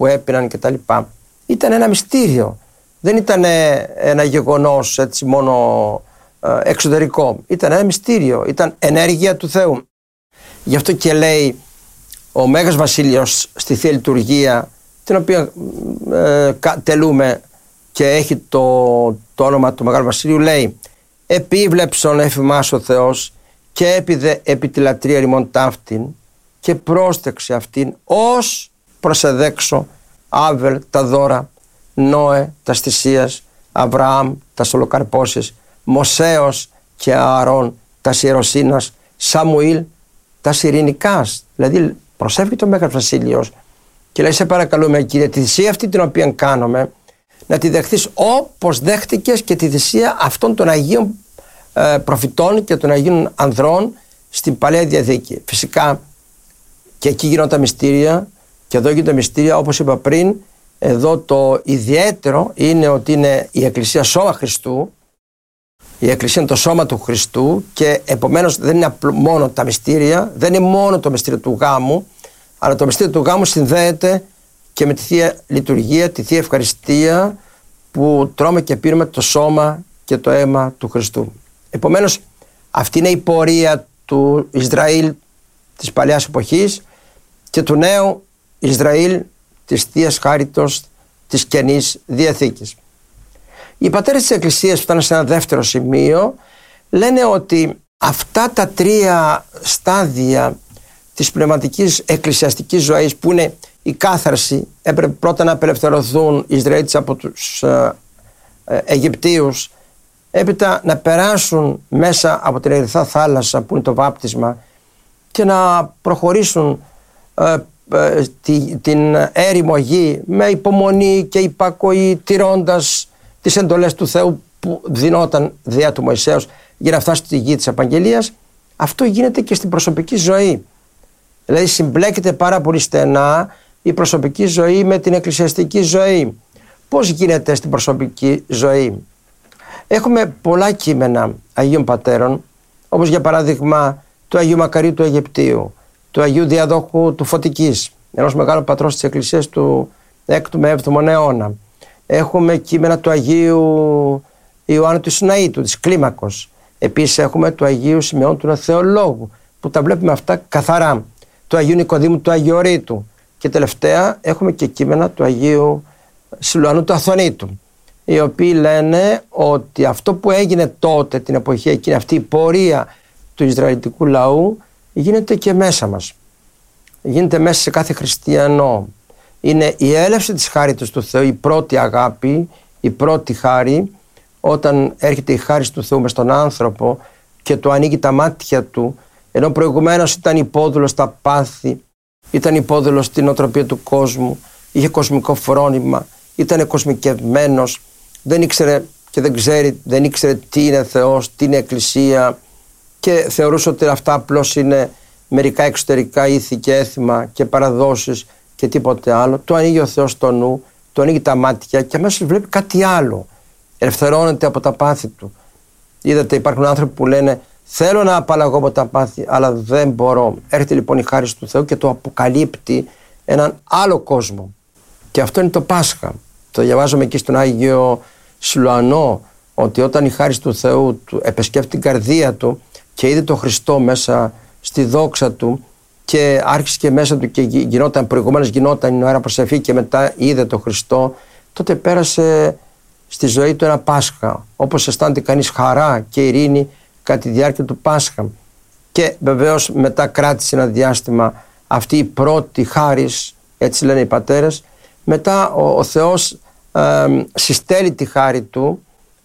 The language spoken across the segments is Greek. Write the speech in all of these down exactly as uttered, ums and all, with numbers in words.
που έπιναν κτλ. Ήταν ένα μυστήριο. Δεν ήταν ένα γεγονός έτσι μόνο εξωτερικό. Ήταν ένα μυστήριο. Ήταν ενέργεια του Θεού. Γι' αυτό και λέει ο Μέγας Βασίλειος στη Θεία Λειτουργία, την οποία ε, τελούμε και έχει το, το όνομα του Μεγάλου Βασιλείου, λέει: «Επίβλεψον εφημάς ο Θεός και έπιδε επί τη λατρεία ρημών ταύτην και πρόστεξε αυτήν ως προσεδέξω Άβελ τα δώρα, Νόε τα θυσίας, Αβραάμ τα ολοκαρπώσεις, Μωσέος και Ααρών τα ιεροσύνας, Σαμουήλ τα ειρηνικάς». Δηλαδή προσεύχεται ο Μέγας Βασίλειος και λέει: «Σε παρακαλούμε, Κύριε, τη θυσία αυτή την οποία κάνουμε να τη δεχθείς όπως δέχτηκες και τη θυσία αυτών των Αγίων ε, προφητών και των Αγίων ανδρών στην Παλαιά Διαθήκη». Φυσικά και εκεί γίνονται μυστήρια και εδώ γίνονται μυστήρια, όπως είπα πριν. Εδώ το ιδιαίτερο είναι ότι είναι η Εκκλησία σώμα Χριστού. Η Εκκλησία είναι το σώμα του Χριστού και επομένως δεν είναι μόνο τα μυστήρια, δεν είναι μόνο το μυστήριο του γάμου, αλλά το μυστήριο του γάμου συνδέεται και με τη Θεία Λειτουργία, τη Θεία Ευχαριστία, που τρώμε και πίνουμε το σώμα και το αίμα του Χριστού. Επομένως αυτή είναι η πορεία του Ισραήλ της παλιάς εποχής και του νέου Ισραήλ της Θείας Χάριτος της Καινής Διαθήκης. Οι πατέρες της Εκκλησίας που φτάνουν σε ένα δεύτερο σημείο λένε ότι αυτά τα τρία στάδια της πνευματικής εκκλησιαστικής ζωής, που είναι η κάθαρση, έπρεπε πρώτα να απελευθερωθούν οι Ισραήλιτες από τους ε, ε, Αιγυπτίους, έπειτα να περάσουν μέσα από την Ερυθρά Θάλασσα που είναι το βάπτισμα και να προχωρήσουν ε, ε, τη, την έρημο γη με υπομονή και υπακοή, τηρώντας τις εντολές του Θεού που δινόταν διά του Μωυσέως για να φτάσει στη γη της Απαγγελίας. Αυτό γίνεται και στην προσωπική ζωή. Δηλαδή συμπλέκεται πάρα πολύ στενά η προσωπική ζωή με την εκκλησιαστική ζωή. Πώς γίνεται στην προσωπική ζωή? Έχουμε πολλά κείμενα Αγίων Πατέρων, όπως για παράδειγμα του Αγίου Μακαρίου του Αιγυπτίου, του Αγίου Διαδόχου του Φωτικής, ενός μεγάλου πατρός της Εκκλησίας του έκτου με έβδομο αιώνα. Έχουμε κείμενα του Αγίου Ιωάννου του Σιναήτου, της Κλίμακος. Επίσης έχουμε του Αγίου Σημεών του Θεολόγου, που τα βλέπουμε αυτά καθαρά. Του Αγίου Νικοδήμου του Αγιορείτου. Και τελευταία έχουμε και κείμενα του Αγίου Σιλουανού του Αθωνίτου, οι οποίοι λένε ότι αυτό που έγινε τότε την εποχή εκείνη, αυτή η πορεία του Ισραηλιτικού λαού, γίνεται και μέσα μας. Γίνεται μέσα σε κάθε χριστιανό. Είναι η έλευση της χάριτος του Θεού, η πρώτη αγάπη, η πρώτη χάρη, όταν έρχεται η χάρη του Θεού μες στον άνθρωπο και του ανοίγει τα μάτια του, ενώ προηγουμένως ήταν υπόδουλος στα πάθη, ήταν υπόδουλος στην οτροπία του κόσμου, είχε κοσμικό φρόνημα, ήταν κοσμικευμένος, δεν ήξερε και δεν ξέρει, δεν ήξερε τι είναι Θεός, τι είναι Εκκλησία, και θεωρούσε ότι αυτά απλώς είναι μερικά εξωτερικά ήθη και έθιμα και παραδόσεις και τίποτε άλλο. Του ανοίγει ο Θεός το νου, του ανοίγει τα μάτια και αμέσως βλέπει κάτι άλλο. Ελευθερώνεται από τα πάθη του. Είδατε, υπάρχουν άνθρωποι που λένε: θέλω να απαλλαγώ από τα πάθη, αλλά δεν μπορώ. Έρχεται λοιπόν η χάρις του Θεού και το αποκαλύπτει έναν άλλο κόσμο. Και αυτό είναι το Πάσχα. Το διαβάζουμε εκεί στον Άγιο Σιλουανό, ότι όταν η χάρις του Θεού του επεσκέφτει την καρδία του και είδε τον Χριστό μέσα στη δόξα του και άρχισε και μέσα του και γινόταν, προηγουμένως γινόταν η ώρα προσευχή και μετά είδε τον Χριστό, τότε πέρασε στη ζωή του ένα Πάσχα, όπως αισθάνεται κανείς χαρά και ειρήνη κατά τη διάρκεια του Πάσχα. Και βεβαίως μετά κράτησε ένα διάστημα αυτή η πρώτη χάρις, έτσι λένε οι πατέρες. Μετά ο, ο Θεός ε, συστέλει τη χάρη του.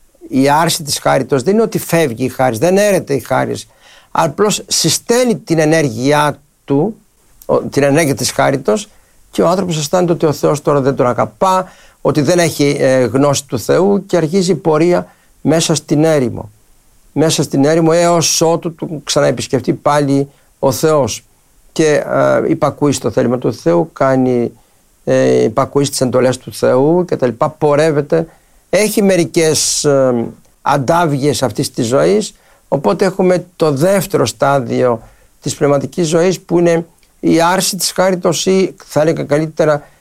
Η άρση της χάριτος δεν είναι ότι φεύγει η χάρις, δεν έρεται η χάρις, απλώς συστέλει την ενέργειά του, την ενέργεια της χάριτος, και ο άνθρωπος αισθάνεται ότι ο Θεός τώρα δεν τον αγαπά, ότι δεν έχει ε, γνώση του Θεού, και αρχίζει η πορεία μέσα στην έρημο. Μέσα στην έρημο έως ότου του ξαναεπισκεφτεί πάλι ο Θεός και ε, υπακούει στο θέλημα του Θεού, κάνει ε, υπακούει στις εντολές του Θεού και τα λοιπά, πορεύεται. Έχει μερικές ε, αντάβιες αυτής της ζωής, οπότε έχουμε το δεύτερο στάδιο της πνευματικής ζωής, που είναι η άρση της χάριτος, ή θα έλεγα καλύτερα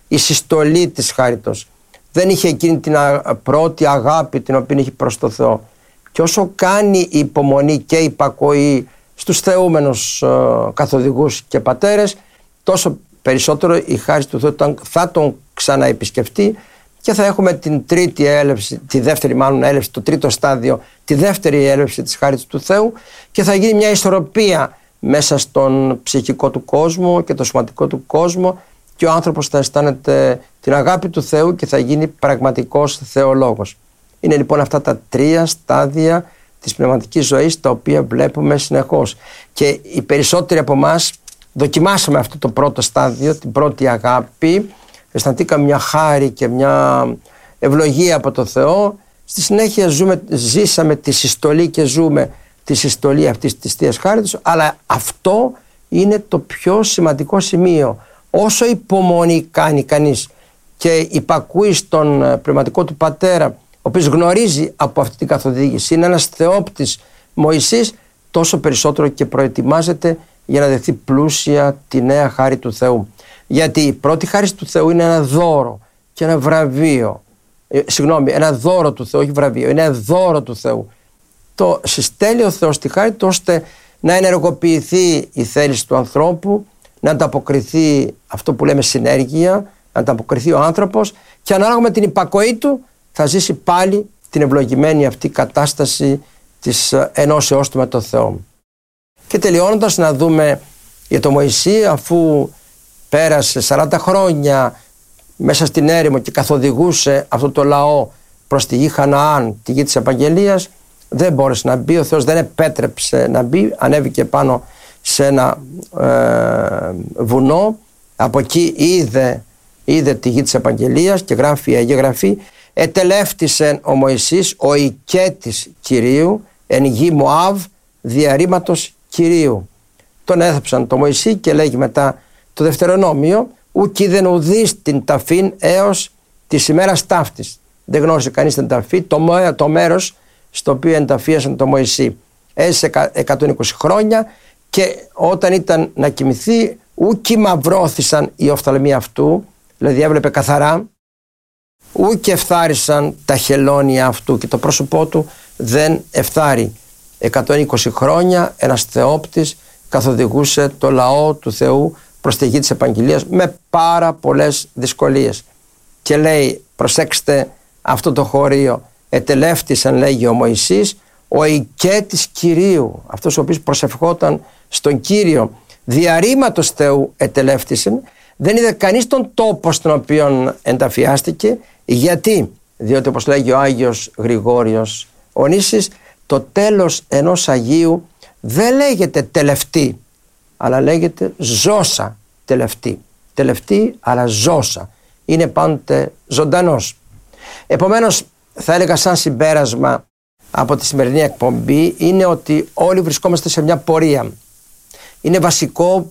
η συστολή της χάριτος. Δεν είχε εκείνη την πρώτη αγάπη την οποία είχε προς το Θεό. Και όσο κάνει η υπομονή και η υπακοή στους θεούμενους ε, καθοδηγούς και πατέρες, τόσο περισσότερο η χάρις του Θεού θα τον ξαναεπισκεφτεί και θα έχουμε την τρίτη έλευση, τη δεύτερη μάλλον έλευση, το τρίτο στάδιο, τη δεύτερη έλευση της χάριτος του Θεού και θα γίνει μια ισορροπία μέσα στον ψυχικό του κόσμο και το σωματικό του κόσμο και ο άνθρωπος θα αισθάνεται την αγάπη του Θεού και θα γίνει πραγματικός θεολόγος. Είναι λοιπόν αυτά τα τρία στάδια της πνευματικής ζωής τα οποία βλέπουμε συνεχώς και οι περισσότεροι από εμάς δοκιμάσαμε αυτό το πρώτο στάδιο, την πρώτη αγάπη, αισθανθήκαμε μια χάρη και μια ευλογία από το Θεό. Στη συνέχεια ζούμε, ζήσαμε τη συστολή και ζούμε τη συστολή αυτής της Θείας Χάριτος, αλλά αυτό είναι το πιο σημαντικό σημείο. Όσο υπομονή κάνει κανείς και υπακούει στον πνευματικό του πατέρα, ο οποίος γνωρίζει από αυτή την καθοδήγηση, είναι ένας θεόπτης Μωυσής, τόσο περισσότερο και προετοιμάζεται για να δεχθεί πλούσια τη νέα χάρη του Θεού. Γιατί η πρώτη χάρη του Θεού είναι ένα δώρο και ένα βραβείο. Ε, συγγνώμη, ένα δώρο του Θεού, όχι βραβείο, είναι ένα δώρο του Θεού. Το συστέλει ο Θεός τη χάρη του ώστε να ενεργοποιηθεί η θέληση του ανθρώπου, να ανταποκριθεί αυτό που λέμε συνέργεια, να ανταποκριθεί ο άνθρωπος και ανάλογα με την υπακοή του θα ζήσει πάλι την ευλογημένη αυτή κατάσταση της ενώσεώς του με τον Θεό. Και τελειώνοντας να δούμε για τον Μωυσή, αφού πέρασε σαράντα χρόνια μέσα στην έρημο και καθοδηγούσε αυτό το λαό προς τη γη Χαναάν, τη γη της Επαγγελίας, δεν μπόρεσε να μπει, ο Θεός δεν επέτρεψε να μπει, ανέβηκε πάνω σε ένα ε, βουνό, από εκεί είδε, είδε τη γη της Επαγγελίας και γράφει η Αγία Γραφή, ετελεύτησε ο Μωυσής ο οικέτης Κυρίου εν γη Μωάβ διαρρήματος Κυρίου. Τον έθεψαν το Μωυσή και λέγει μετά το Δευτερονόμιο, ουκ είδεν ουδείς την ταφήν έως της ημέρας ταύτης. Δεν γνώρισε κανείς την ταφή, το, το μέρος στο οποίο ενταφίασαν το Μωυσή. Έζησε εκατόν είκοσι χρόνια και όταν ήταν να κοιμηθεί ουκ μαυρώθησαν οι οφθαλμοί αυτού, δηλαδή έβλεπε καθαρά, ουκ εφθάρισαν τα χελώνια αυτού και το πρόσωπό του δεν εφθάρει. εκατόν είκοσι χρόνια ένας θεόπτης καθοδηγούσε το λαό του Θεού προς τη γη της Επαγγελίας με πάρα πολλές δυσκολίες. Και λέει, προσέξτε αυτό το χωρίο, ετελεύτησαν, λέγει ο Μωυσής, ο οικέτης Κυρίου, αυτός ο οποίος προσευχόταν στον Κύριο, διαρρήματος Θεού ετελεύτησαν, δεν είδε κανείς τον τόπο στον οποίο ενταφιάστηκε. Γιατί? Διότι όπως λέγει ο Άγιος Γρηγόριος ο Νήσης, το τέλος ενός Αγίου δεν λέγεται τελευταία, αλλά λέγεται ζώσα τελευταία. Τελευταία, αλλά ζώσα. Είναι πάντοτε ζωντανός. Επομένως, θα έλεγα σαν συμπέρασμα από τη σημερινή εκπομπή είναι ότι όλοι βρισκόμαστε σε μια πορεία. Είναι βασικό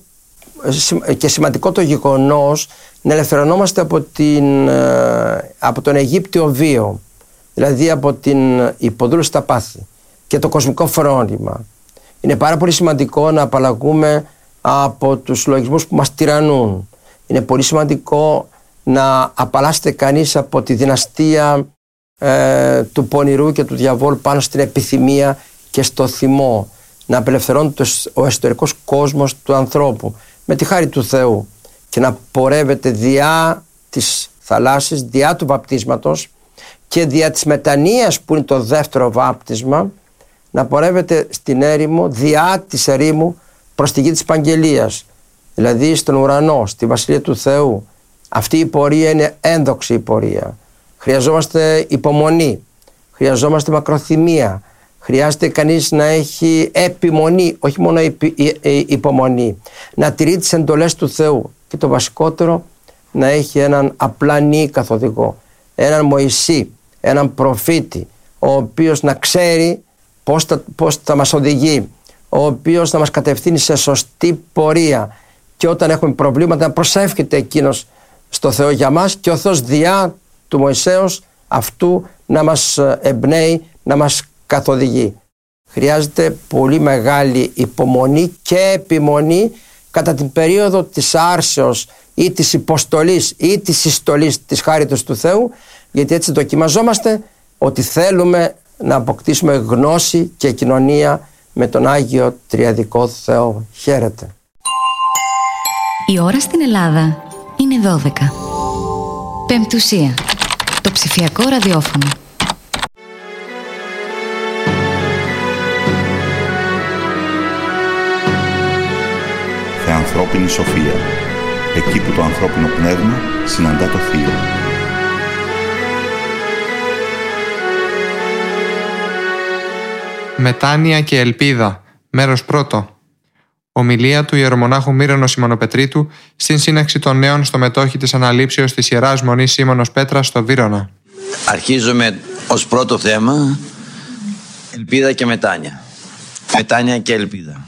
και σημαντικό το γεγονός να ελευθερωνόμαστε από, την, από τον Αιγύπτιο βίο, δηλαδή από την υποδούλωση στα πάθη και το κοσμικό φρόνημα. Είναι πάρα πολύ σημαντικό να απαλλαγούμε από τους λογισμούς που μας τυραννούν. Είναι πολύ σημαντικό να απαλλάσσεται κανείς από τη δυναστεία ε, του πονηρού και του διαβόλου πάνω στην επιθυμία και στο θυμό. Να απελευθερώνεται ο εσωτερικός κόσμος του ανθρώπου με τη χάρη του Θεού και να πορεύεται διά της θαλάσσης, διά του βαπτίσματος και διά της μετανοίας που είναι το δεύτερο βάπτισμα, να πορεύεται στην έρημο, διά της ερήμου προς τη γη της Επαγγελίας, δηλαδή στον ουρανό, στη Βασιλεία του Θεού. Αυτή η πορεία είναι ένδοξη η πορεία. Χρειαζόμαστε υπομονή, χρειαζόμαστε μακροθυμία, χρειάζεται κανείς να έχει επιμονή, όχι μόνο υπομονή, να τηρεί τις εντολές του Θεού και το βασικότερο να έχει έναν απλανή καθοδηγό, έναν Μωυσή, έναν προφήτη, ο οποίος να ξέρει πώς θα, πώς θα μας οδηγεί, ο οποίος θα μας κατευθύνει σε σωστή πορεία και όταν έχουμε προβλήματα να προσεύχεται εκείνος στο Θεό για μας και ο Θεός διά του Μωυσέως αυτού να μας εμπνέει, να μας καθοδηγεί. Χρειάζεται πολύ μεγάλη υπομονή και επιμονή κατά την περίοδο της άρσεως ή της υποστολής ή της συστολής της χάριτος του Θεού, γιατί έτσι δοκιμαζόμαστε ότι θέλουμε να αποκτήσουμε γνώση και κοινωνία με τον Άγιο Τριαδικό Θεό. Χαίρετε. Η ώρα στην Ελλάδα είναι δώδεκα. Πεμπτουσία. Το ψηφιακό ραδιόφωνο. Θεανθρώπινη σοφία. Εκεί που το ανθρώπινο πνεύμα συναντά το Θείο. Μετάνοια και ελπίδα. Μέρος πρώτο. Ομιλία του ιερομονάχου Μύρονος Σιμωνοπετρίτου στην σύναξη των νέων στο μετόχι της αναλήψεως της Ιεράς Μονής Σίμωνος Πέτρας στο Βύρωνα. Αρχίζουμε ως πρώτο θέμα ελπίδα και μετάνοια. Μετάνοια και ελπίδα.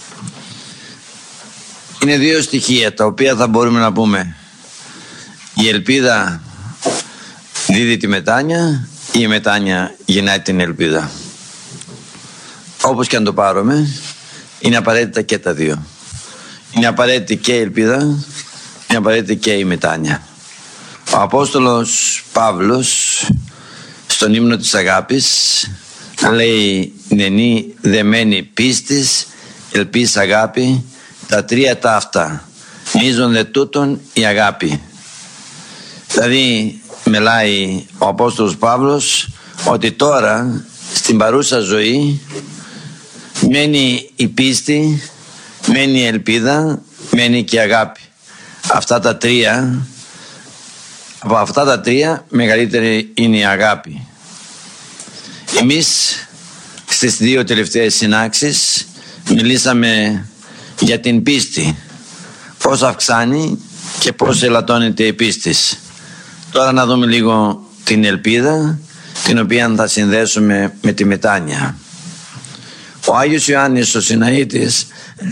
Είναι δύο στοιχεία τα οποία θα μπορούμε να πούμε. Η ελπίδα δίδει τη μετάνοια ή η μετάνοια γεννάει την ελπίδα. Όπως και αν το πάρουμε, είναι απαραίτητα και τα δύο. Είναι απαραίτητη και η ελπίδα, είναι απαραίτητη και η μετάνοια. Ο Απόστολος Παύλος στον ύμνο της αγάπης λέει «Νενή δεμένη πίστης, ελπίς αγάπη, τα τρία ταύτα, μείζον δε τούτον η αγάπη». Δηλαδή μιλάει ο Απόστολος Παύλος ότι τώρα στην παρούσα ζωή μένει η πίστη, μένει η ελπίδα, μένει και η αγάπη. Αυτά τα τρία, από αυτά τα τρία μεγαλύτερη είναι η αγάπη. Εμείς στις δύο τελευταίες συνάξεις μιλήσαμε για την πίστη, πώς αυξάνει και πώς ελαττώνεται η πίστη. Τώρα να δούμε λίγο την ελπίδα, την οποία θα συνδέσουμε με τη μετάνοια. Ο Άγιος Ιωάννης ο Σιναήτης,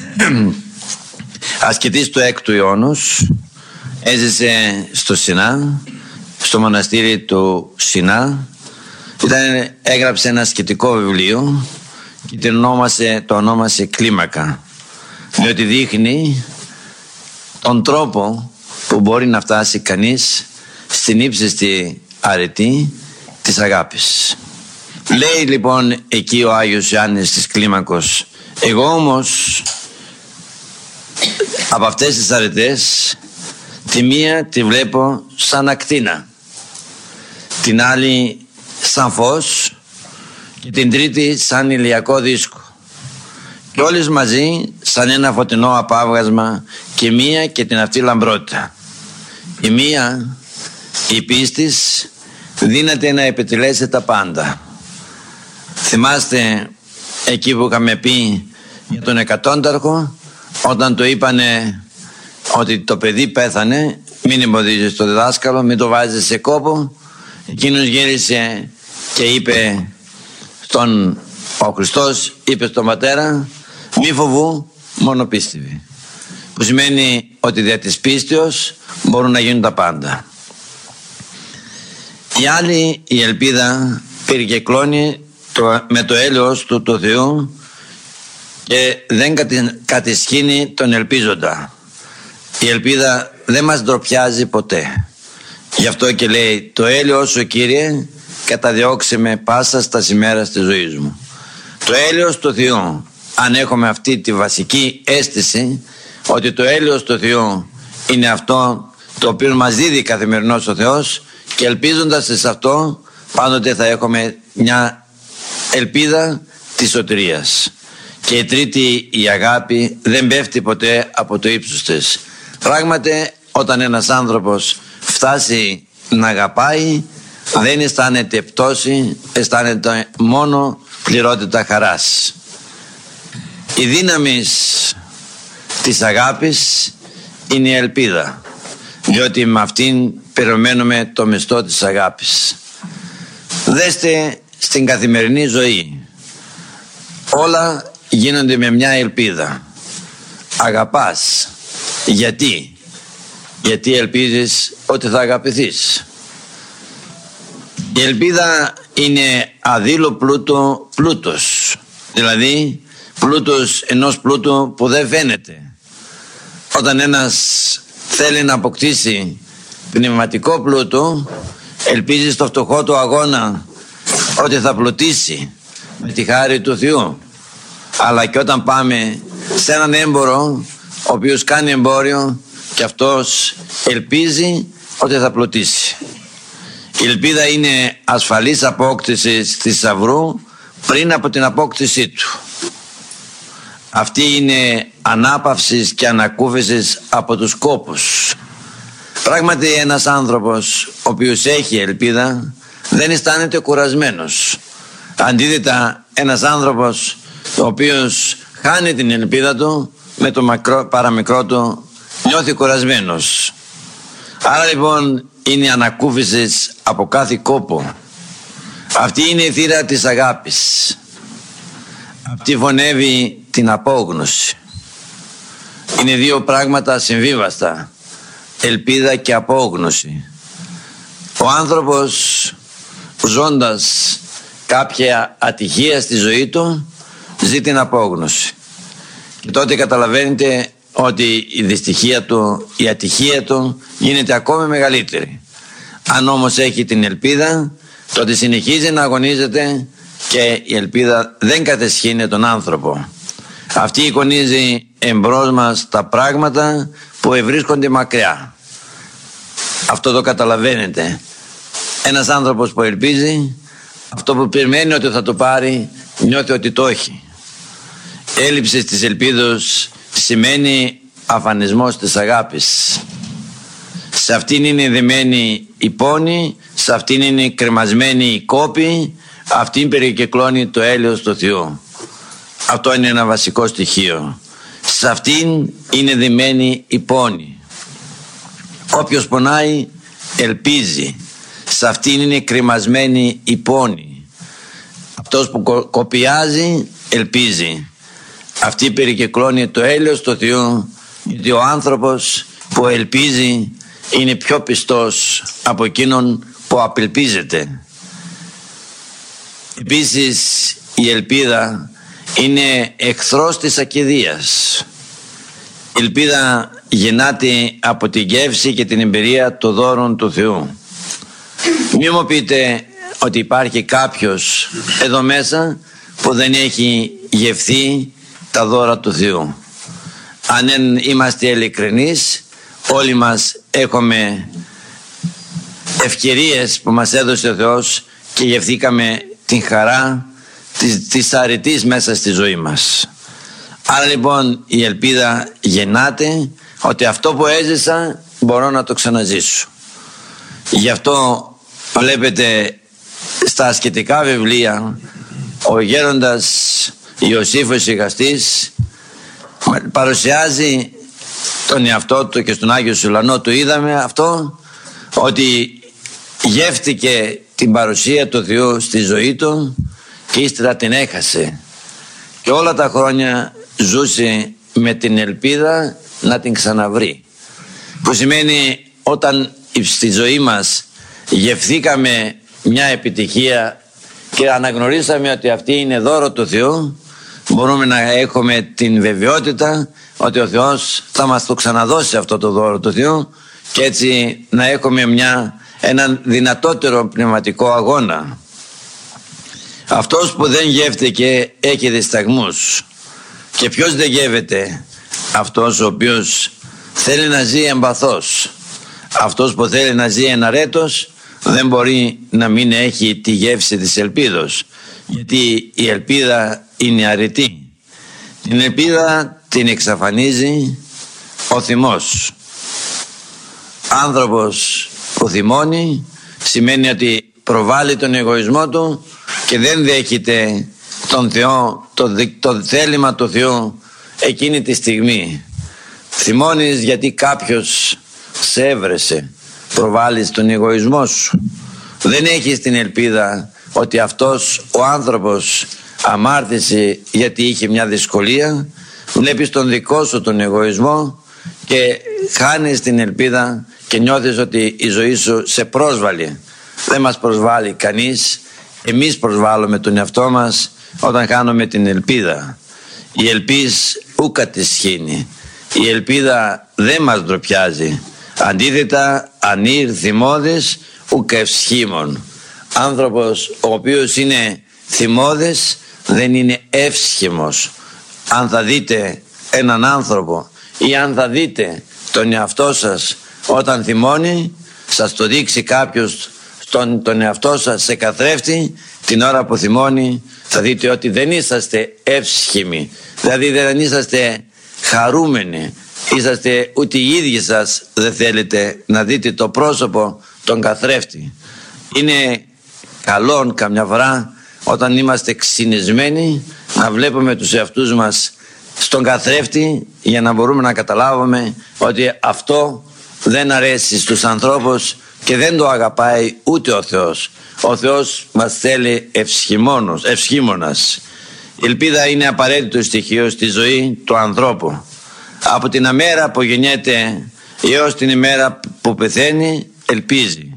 ασκητής του έκτου αιώνος, έζησε στο Σινά, στο μοναστήρι του Σινά. Ήταν, έγραψε ένα ασκητικό βιβλίο και το ονόμασε, το ονόμασε Κλίμακα, διότι δείχνει τον τρόπο που μπορεί να φτάσει κανείς στην ύψιστη αρετή της αγάπης. Λέει λοιπόν εκεί ο Άγιος Ιωάννης της Κλίμακος, εγώ όμως από αυτές τις αρετές τη μία τη βλέπω σαν ακτίνα, την άλλη σαν φως και την τρίτη σαν ηλιακό δίσκο και όλες μαζί σαν ένα φωτεινό απάβγασμα και μία και την αυτή λαμπρότητα. Η μία, η πίστης, δύναται να επιτελέσει τα πάντα. Θυμάστε εκεί που είχαμε πει για τον εκατόνταρχο, όταν το είπανε ότι το παιδί πέθανε, μην εμποδίζεις το διδάσκαλο, μην το βάζεις σε κόπο. Εκείνος γύρισε και είπε στον, ο Χριστός είπε στον πατέρα, μη φοβού, μόνο πίστευε. Που σημαίνει ότι δια της πίστεως μπορούν να γίνουν τα πάντα. Η άλλη, η ελπίδα, περικεκλώνει το, με το έλεος του του Θεού και δεν κατησχύνει τον ελπίζοντα. Η ελπίδα δεν μας ντροπιάζει ποτέ. Γι' αυτό και λέει, το έλεος σου Κύριε καταδιώξε με πάσα στα ημέρας της ζωής μου. Το έλεος του Θεού, αν έχουμε αυτή τη βασική αίσθηση ότι το έλεος του Θεού είναι αυτό το οποίο μας δίδει καθημερινώς ο Θεός, και ελπίζοντας σε αυτό πάντοτε θα έχουμε μια ελπίδα της σωτηρίας. Και η τρίτη, η αγάπη, δεν πέφτει ποτέ από το ύψος της. Πράγματι, όταν ένας άνθρωπος φτάσει να αγαπάει, δεν αισθάνεται πτώση, αισθάνεται μόνο πληρότητα χαράς. Η δύναμη της αγάπης είναι η ελπίδα, διότι με αυτήν περιμένουμε το μισθό της αγάπης. Δέστε στην καθημερινή ζωή, όλα γίνονται με μια ελπίδα. Αγαπάς. Γιατί? Γιατί ελπίζεις ότι θα αγαπηθείς. Η ελπίδα είναι αδήλω πλούτο πλούτος, δηλαδή πλούτος ενός πλούτου που δεν φαίνεται. όταν ένας θέλει να αποκτήσει πνευματικό πλούτο, ελπίζει στο φτωχό του αγώνα ότι θα πλουτίσει με τη χάρη του Θεού. Αλλά και όταν πάμε σε έναν έμπορο ο οποίος κάνει εμπόριο, και αυτός ελπίζει ότι θα πλουτίσει. Η ελπίδα είναι ασφαλής απόκτηση της θησαυρού πριν από την απόκτησή του. Αυτή είναι ανάπαυσης και ανακούφισης από τους κόπους. Πράγματι ένας άνθρωπος ο οποίος έχει ελπίδα δεν αισθάνεται κουρασμένος. Αντίθετα, ένας άνθρωπος ο οποίος χάνει την ελπίδα του, με το μακρό, παραμικρό του νιώθει κουρασμένος. Άρα λοιπόν είναι ανακούφισης από κάθε κόπο. Αυτή είναι η θύρα της αγάπης. Αυτή φωνεύει την απόγνωση. Είναι δύο πράγματα συμβίβαστα: ελπίδα και απόγνωση. Ο άνθρωπος, ζώντας κάποια ατυχία στη ζωή του, ζει την απόγνωση. Και τότε καταλαβαίνετε ότι η δυστυχία του, η ατυχία του γίνεται ακόμη μεγαλύτερη. Αν όμως έχει την ελπίδα, τότε συνεχίζει να αγωνίζεται και η ελπίδα δεν κατεσχύνει τον άνθρωπο. Αυτή εικονίζει εμπρός μας τα πράγματα που ευρίσκονται μακριά. Αυτό το καταλαβαίνετε. Ένας άνθρωπος που ελπίζει, αυτό που περιμένει ότι θα το πάρει, νιώθει ότι το έχει. Έλλειψη της ελπίδος σημαίνει αφανισμός της αγάπης. Σε αυτήν είναι δεμένη η πόνη, σε αυτήν είναι κρεμασμένη η κόπη, αυτήν περικυκλώνει το έλεος του Θεού. Αυτό είναι ένα βασικό στοιχείο. Σε αυτήν είναι δεμένη η πόνη. Όποιος πονάει ελπίζει. Σε αυτήν είναι κρεμασμένη η πόνη. Αυτός που κο- κοπιάζει ελπίζει. Αυτή περικυκλώνει το έλεος του Θεού, γιατί ο άνθρωπος που ελπίζει είναι πιο πιστός από εκείνον που απελπίζεται. Επίσης η ελπίδα είναι εχθρός της ακηδείας. Η ελπίδα γεννάται από την γεύση και την εμπειρία των δώρων του Θεού. Μη μου πείτε ότι υπάρχει κάποιος εδώ μέσα που δεν έχει γευθεί τα δώρα του Θεού. Αν είμαστε ειλικρινείς, όλοι μας έχουμε ευκαιρίες που μας έδωσε ο Θεός και γευθήκαμε την χαρά της, της αρετής μέσα στη ζωή μας. Άρα λοιπόν η ελπίδα γεννάται ότι αυτό που έζησα μπορώ να το ξαναζήσω. Γι' αυτό βλέπετε στα ασκητικά βιβλία ο γέροντας Ιωσήφος Σιγαστής παρουσιάζει τον εαυτό του και στον Άγιο Σουλανό του είδαμε αυτό, ότι γεύτηκε την παρουσία του Θεού στη ζωή του και ύστερα την έχασε και όλα τα χρόνια ζούσε με την ελπίδα να την ξαναβρει, που σημαίνει όταν στη ζωή μας γευθήκαμε μια επιτυχία και αναγνωρίσαμε ότι αυτή είναι δώρο του Θεού, μπορούμε να έχουμε την βεβαιότητα ότι ο Θεός θα μας το ξαναδώσει αυτό το δώρο του Θεού και έτσι να έχουμε μια, έναν δυνατότερο πνευματικό αγώνα. Αυτός που δεν γεύτηκε έχει δισταγμούς. Και ποιος δεν γεύεται? Αυτός ο οποίος θέλει να ζει εμπαθώς. Αυτός που θέλει να ζει εναρέτως δεν μπορεί να μην έχει τη γεύση της ελπίδος, γιατί η ελπίδα είναι αρετή. Την ελπίδα την εξαφανίζει ο θυμός. Άνθρωπος που θυμώνει σημαίνει ότι προβάλλει τον εγωισμό του και δεν δέχεται τον Θεό, το, το θέλημα του Θεού εκείνη τη στιγμή. Θυμώνεις γιατί κάποιος σε έβρεσε, προβάλλεις τον εγωισμό σου. Δεν έχεις την ελπίδα ότι αυτός ο άνθρωπος αμάρτησε γιατί είχε μια δυσκολία. Βλέπεις τον δικό σου τον εγωισμό και χάνεις την ελπίδα και νιώθεις ότι η ζωή σου σε πρόσβαλε. Δεν μας προσβάλλει κανείς. Εμείς προσβάλλουμε τον εαυτό μας όταν χάνουμε την ελπίδα. Η ελπίς ούκα τη σχήνει. η ελπίδα δεν μας ντροπιάζει. Αντίθετα, ανήρ θυμώδες ουκ ευσχήμων. Άνθρωπος ο οποίος είναι θυμώδες δεν είναι εύσχημος. Αν θα δείτε έναν άνθρωπο ή αν θα δείτε τον εαυτό σας όταν θυμώνει, σας το δείξει κάποιος τον, τον εαυτό σας σε καθρέφτη, την ώρα που θυμώνει θα δείτε ότι δεν είσαστε εύσχημοι, δηλαδή δεν είσαστε χαρούμενοι, είσαστε ούτε οι ίδιοι σας δεν θέλετε να δείτε το πρόσωπο τον καθρέφτη. Είναι καλό καμιά φορά όταν είμαστε ξυνισμένοι να βλέπουμε τους εαυτούς μας στον καθρέφτη, για να μπορούμε να καταλάβουμε ότι αυτό δεν αρέσει στους ανθρώπους και δεν το αγαπάει ούτε ο Θεός. Ο Θεός μας θέλει ευσχήμονος, ευσχήμονας. Η ελπίδα είναι απαραίτητο στοιχείο στη ζωή του ανθρώπου. Από την ημέρα που γεννιέται έως την ημέρα που πεθαίνει ελπίζει.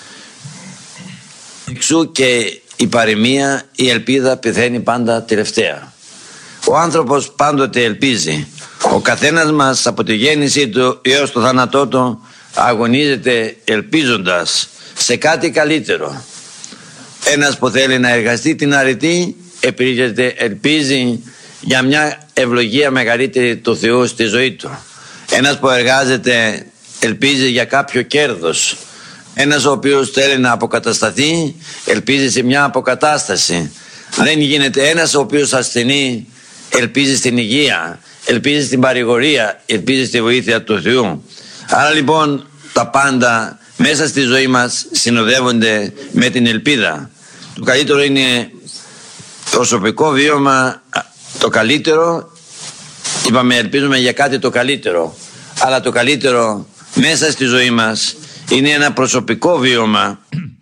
Εξού και η παροιμία, η ελπίδα πεθαίνει πάντα τελευταία. Ο άνθρωπος πάντοτε ελπίζει. Ο καθένας μας από τη γέννησή του έως το θάνατό του αγωνίζεται ελπίζοντας σε κάτι καλύτερο. Ένας που θέλει να εργαστεί την αρετή ελπίζει για μια ευλογία μεγαλύτερη του Θεού στη ζωή του. Ένας που εργάζεται ελπίζει για κάποιο κέρδος. Ένας ο οποίος θέλει να αποκατασταθεί ελπίζει σε μια αποκατάσταση. Δεν γίνεται. Ένας ο οποίος ασθενεί ελπίζει στην υγεία, ελπίζει στην παρηγορία, ελπίζει στη βοήθεια του Θεού. Άρα λοιπόν τα πάντα μέσα στη ζωή μας συνοδεύονται με την ελπίδα. Το καλύτερο είναι προσωπικό βίωμα, το καλύτερο, είπαμε ελπίζουμε για κάτι το καλύτερο, αλλά το καλύτερο μέσα στη ζωή μας είναι ένα προσωπικό βίωμα,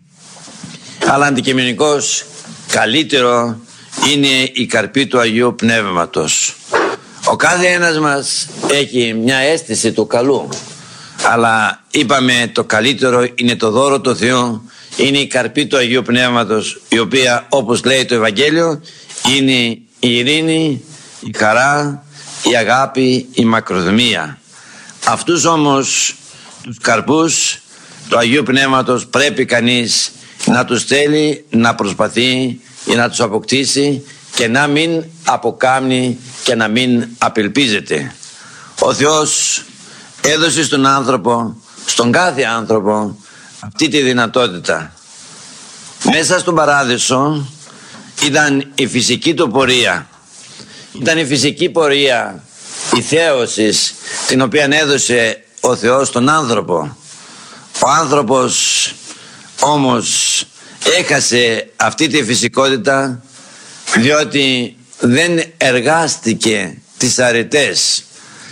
αλλά αντικειμενικώς καλύτερο είναι η καρπή του Αγίου Πνεύματος. Ο κάθε ένας μας έχει μια αίσθηση του καλού, αλλά είπαμε το καλύτερο είναι το δώρο του Θεού, είναι η καρπή του Αγίου Πνεύματος, η οποία όπως λέει το Ευαγγέλιο είναι η ειρήνη, η χαρά, η αγάπη, η μακροθυμία. Αυτούς όμως τους καρπούς του Αγίου Πνεύματος πρέπει κανείς να τους θέλει, να προσπαθεί για να τους αποκτήσει και να μην αποκάμνει και να μην απελπίζεται. Ο Θεός έδωσε στον άνθρωπο, στον κάθε άνθρωπο, αυτή τη δυνατότητα. Μέσα στον παράδεισο ήταν η φυσική του πορεία. Ήταν η φυσική πορεία, η θέωσης, την οποία έδωσε ο Θεός στον άνθρωπο. Ο άνθρωπος όμως έχασε αυτή τη φυσικότητα διότι δεν εργάστηκε τις αρετές.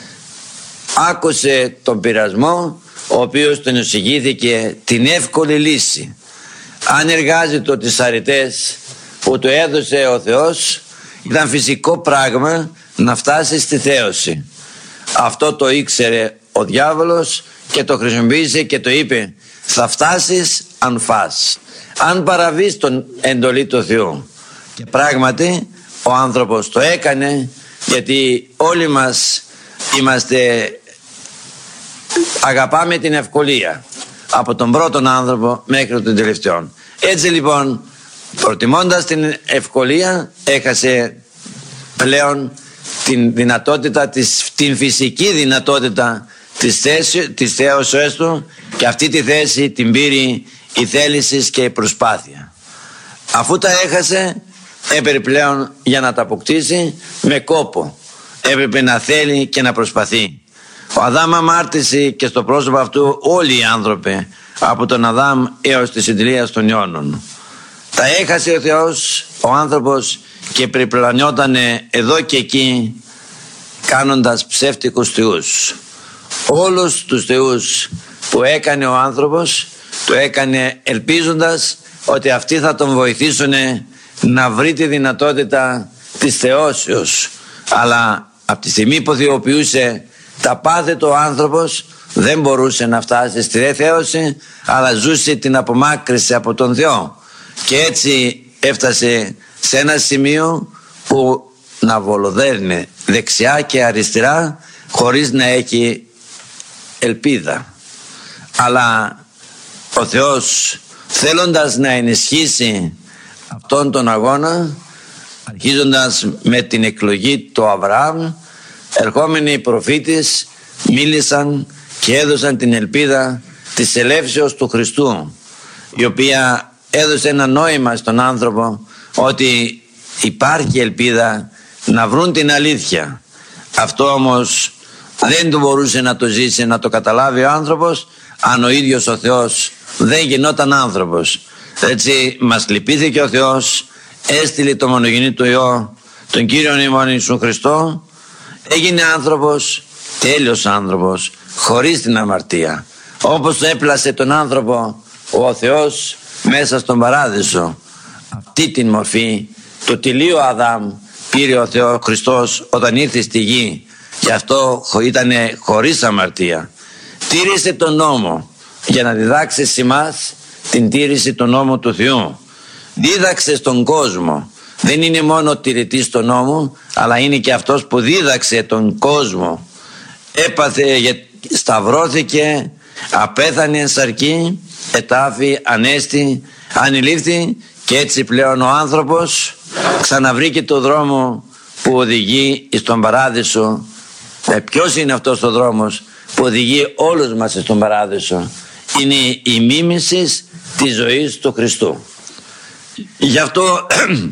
Άκουσε τον πειρασμό ο οποίος τον εισηγήθηκε την εύκολη λύση. Αν εργάζεται τις αρετές που του έδωσε ο Θεός, ήταν φυσικό πράγμα να φτάσει στη θέωση. Αυτό το ήξερε ο διάβολος και το χρησιμοποίησε και το είπε: θα φτάσεις αν φας, αν παραβείς τον εντολή του Θεού. Και πράγματι ο άνθρωπος το έκανε, γιατί όλοι μας είμαστε, αγαπάμε την ευκολία από τον πρώτον άνθρωπο μέχρι τον τελευταίο. Έτσι λοιπόν, προτιμώντας την ευκολία, έχασε πλέον την δυνατότητα, της, την φυσική δυνατότητα της, θέση, της θέωσης του, και αυτή τη θέση την πήρε η θέληση και η προσπάθεια. Αφού τα έχασε, έπρεπε πλέον για να τα αποκτήσει με κόπο. Έπρεπε να θέλει και να προσπαθεί. Ο Αδάμ αμάρτησε και στο πρόσωπο αυτού όλοι οι άνθρωποι, από τον Αδάμ έως τη συντηρία των αιώνων. Τα έχασε ο Θεός, ο άνθρωπος, και περιπλανιότανε εδώ και εκεί κάνοντας ψεύτικους θεούς. Όλους τους θεούς που έκανε ο άνθρωπος, το έκανε ελπίζοντας ότι αυτοί θα τον βοηθήσουν να βρει τη δυνατότητα της θεώσεως. Αλλά από τη στιγμή που θεοποιούσε τα πάθη του ο άνθρωπος, δεν μπορούσε να φτάσει στη δε θέωση, αλλά ζούσε την απομάκρυση από τον Θεό. Και έτσι έφτασε σε ένα σημείο που να βολοδέρνε δεξιά και αριστερά, χωρίς να έχει ελπίδα. Αλλά ο Θεός, θέλοντας να ενισχύσει αυτόν τον αγώνα, αρχίζοντας με την εκλογή του Αβραάμ, ερχόμενοι οι προφήτες μίλησαν και έδωσαν την ελπίδα της ελεύσεως του Χριστού, η οποία έδωσε ένα νόημα στον άνθρωπο ότι υπάρχει ελπίδα να βρουν την αλήθεια. Αυτό όμως δεν το μπορούσε να το ζήσει, να το καταλάβει ο άνθρωπος, αν ο ίδιος ο Θεός δεν γινόταν άνθρωπος. Έτσι μας λυπήθηκε ο Θεός, έστειλε το μονογεννήτο Υιό, τον Κύριον ημών Ιησού Χριστό, έγινε άνθρωπος, τέλειος άνθρωπος, χωρίς την αμαρτία. Όπως το έπλασε τον άνθρωπο ο Θεός μέσα στον παράδεισο, αυτή την μορφή, το τελείο Αδάμ, πήρε ο Θεός Χριστός όταν ήρθε στη γη, και αυτό ήταν χωρίς αμαρτία. Τήρησε τον νόμο για να διδάξει σε εμάς την τήρηση του νόμου του Θεού. Δίδαξε στον κόσμο. Δεν είναι μόνο τηρητής του νόμου, αλλά είναι και αυτός που δίδαξε τον κόσμο. Έπαθε, σταυρώθηκε, απέθανε εν σαρκή, ετάφη, ανέστη, ανηλήφθη, και έτσι πλέον ο άνθρωπος ξαναβρήκε το δρόμο που οδηγεί στον παράδεισο. Ε, ποιος είναι αυτός ο δρόμος που οδηγεί όλους μας στον παράδεισο? Είναι η μίμηση της ζωής του Χριστού. Γι' αυτό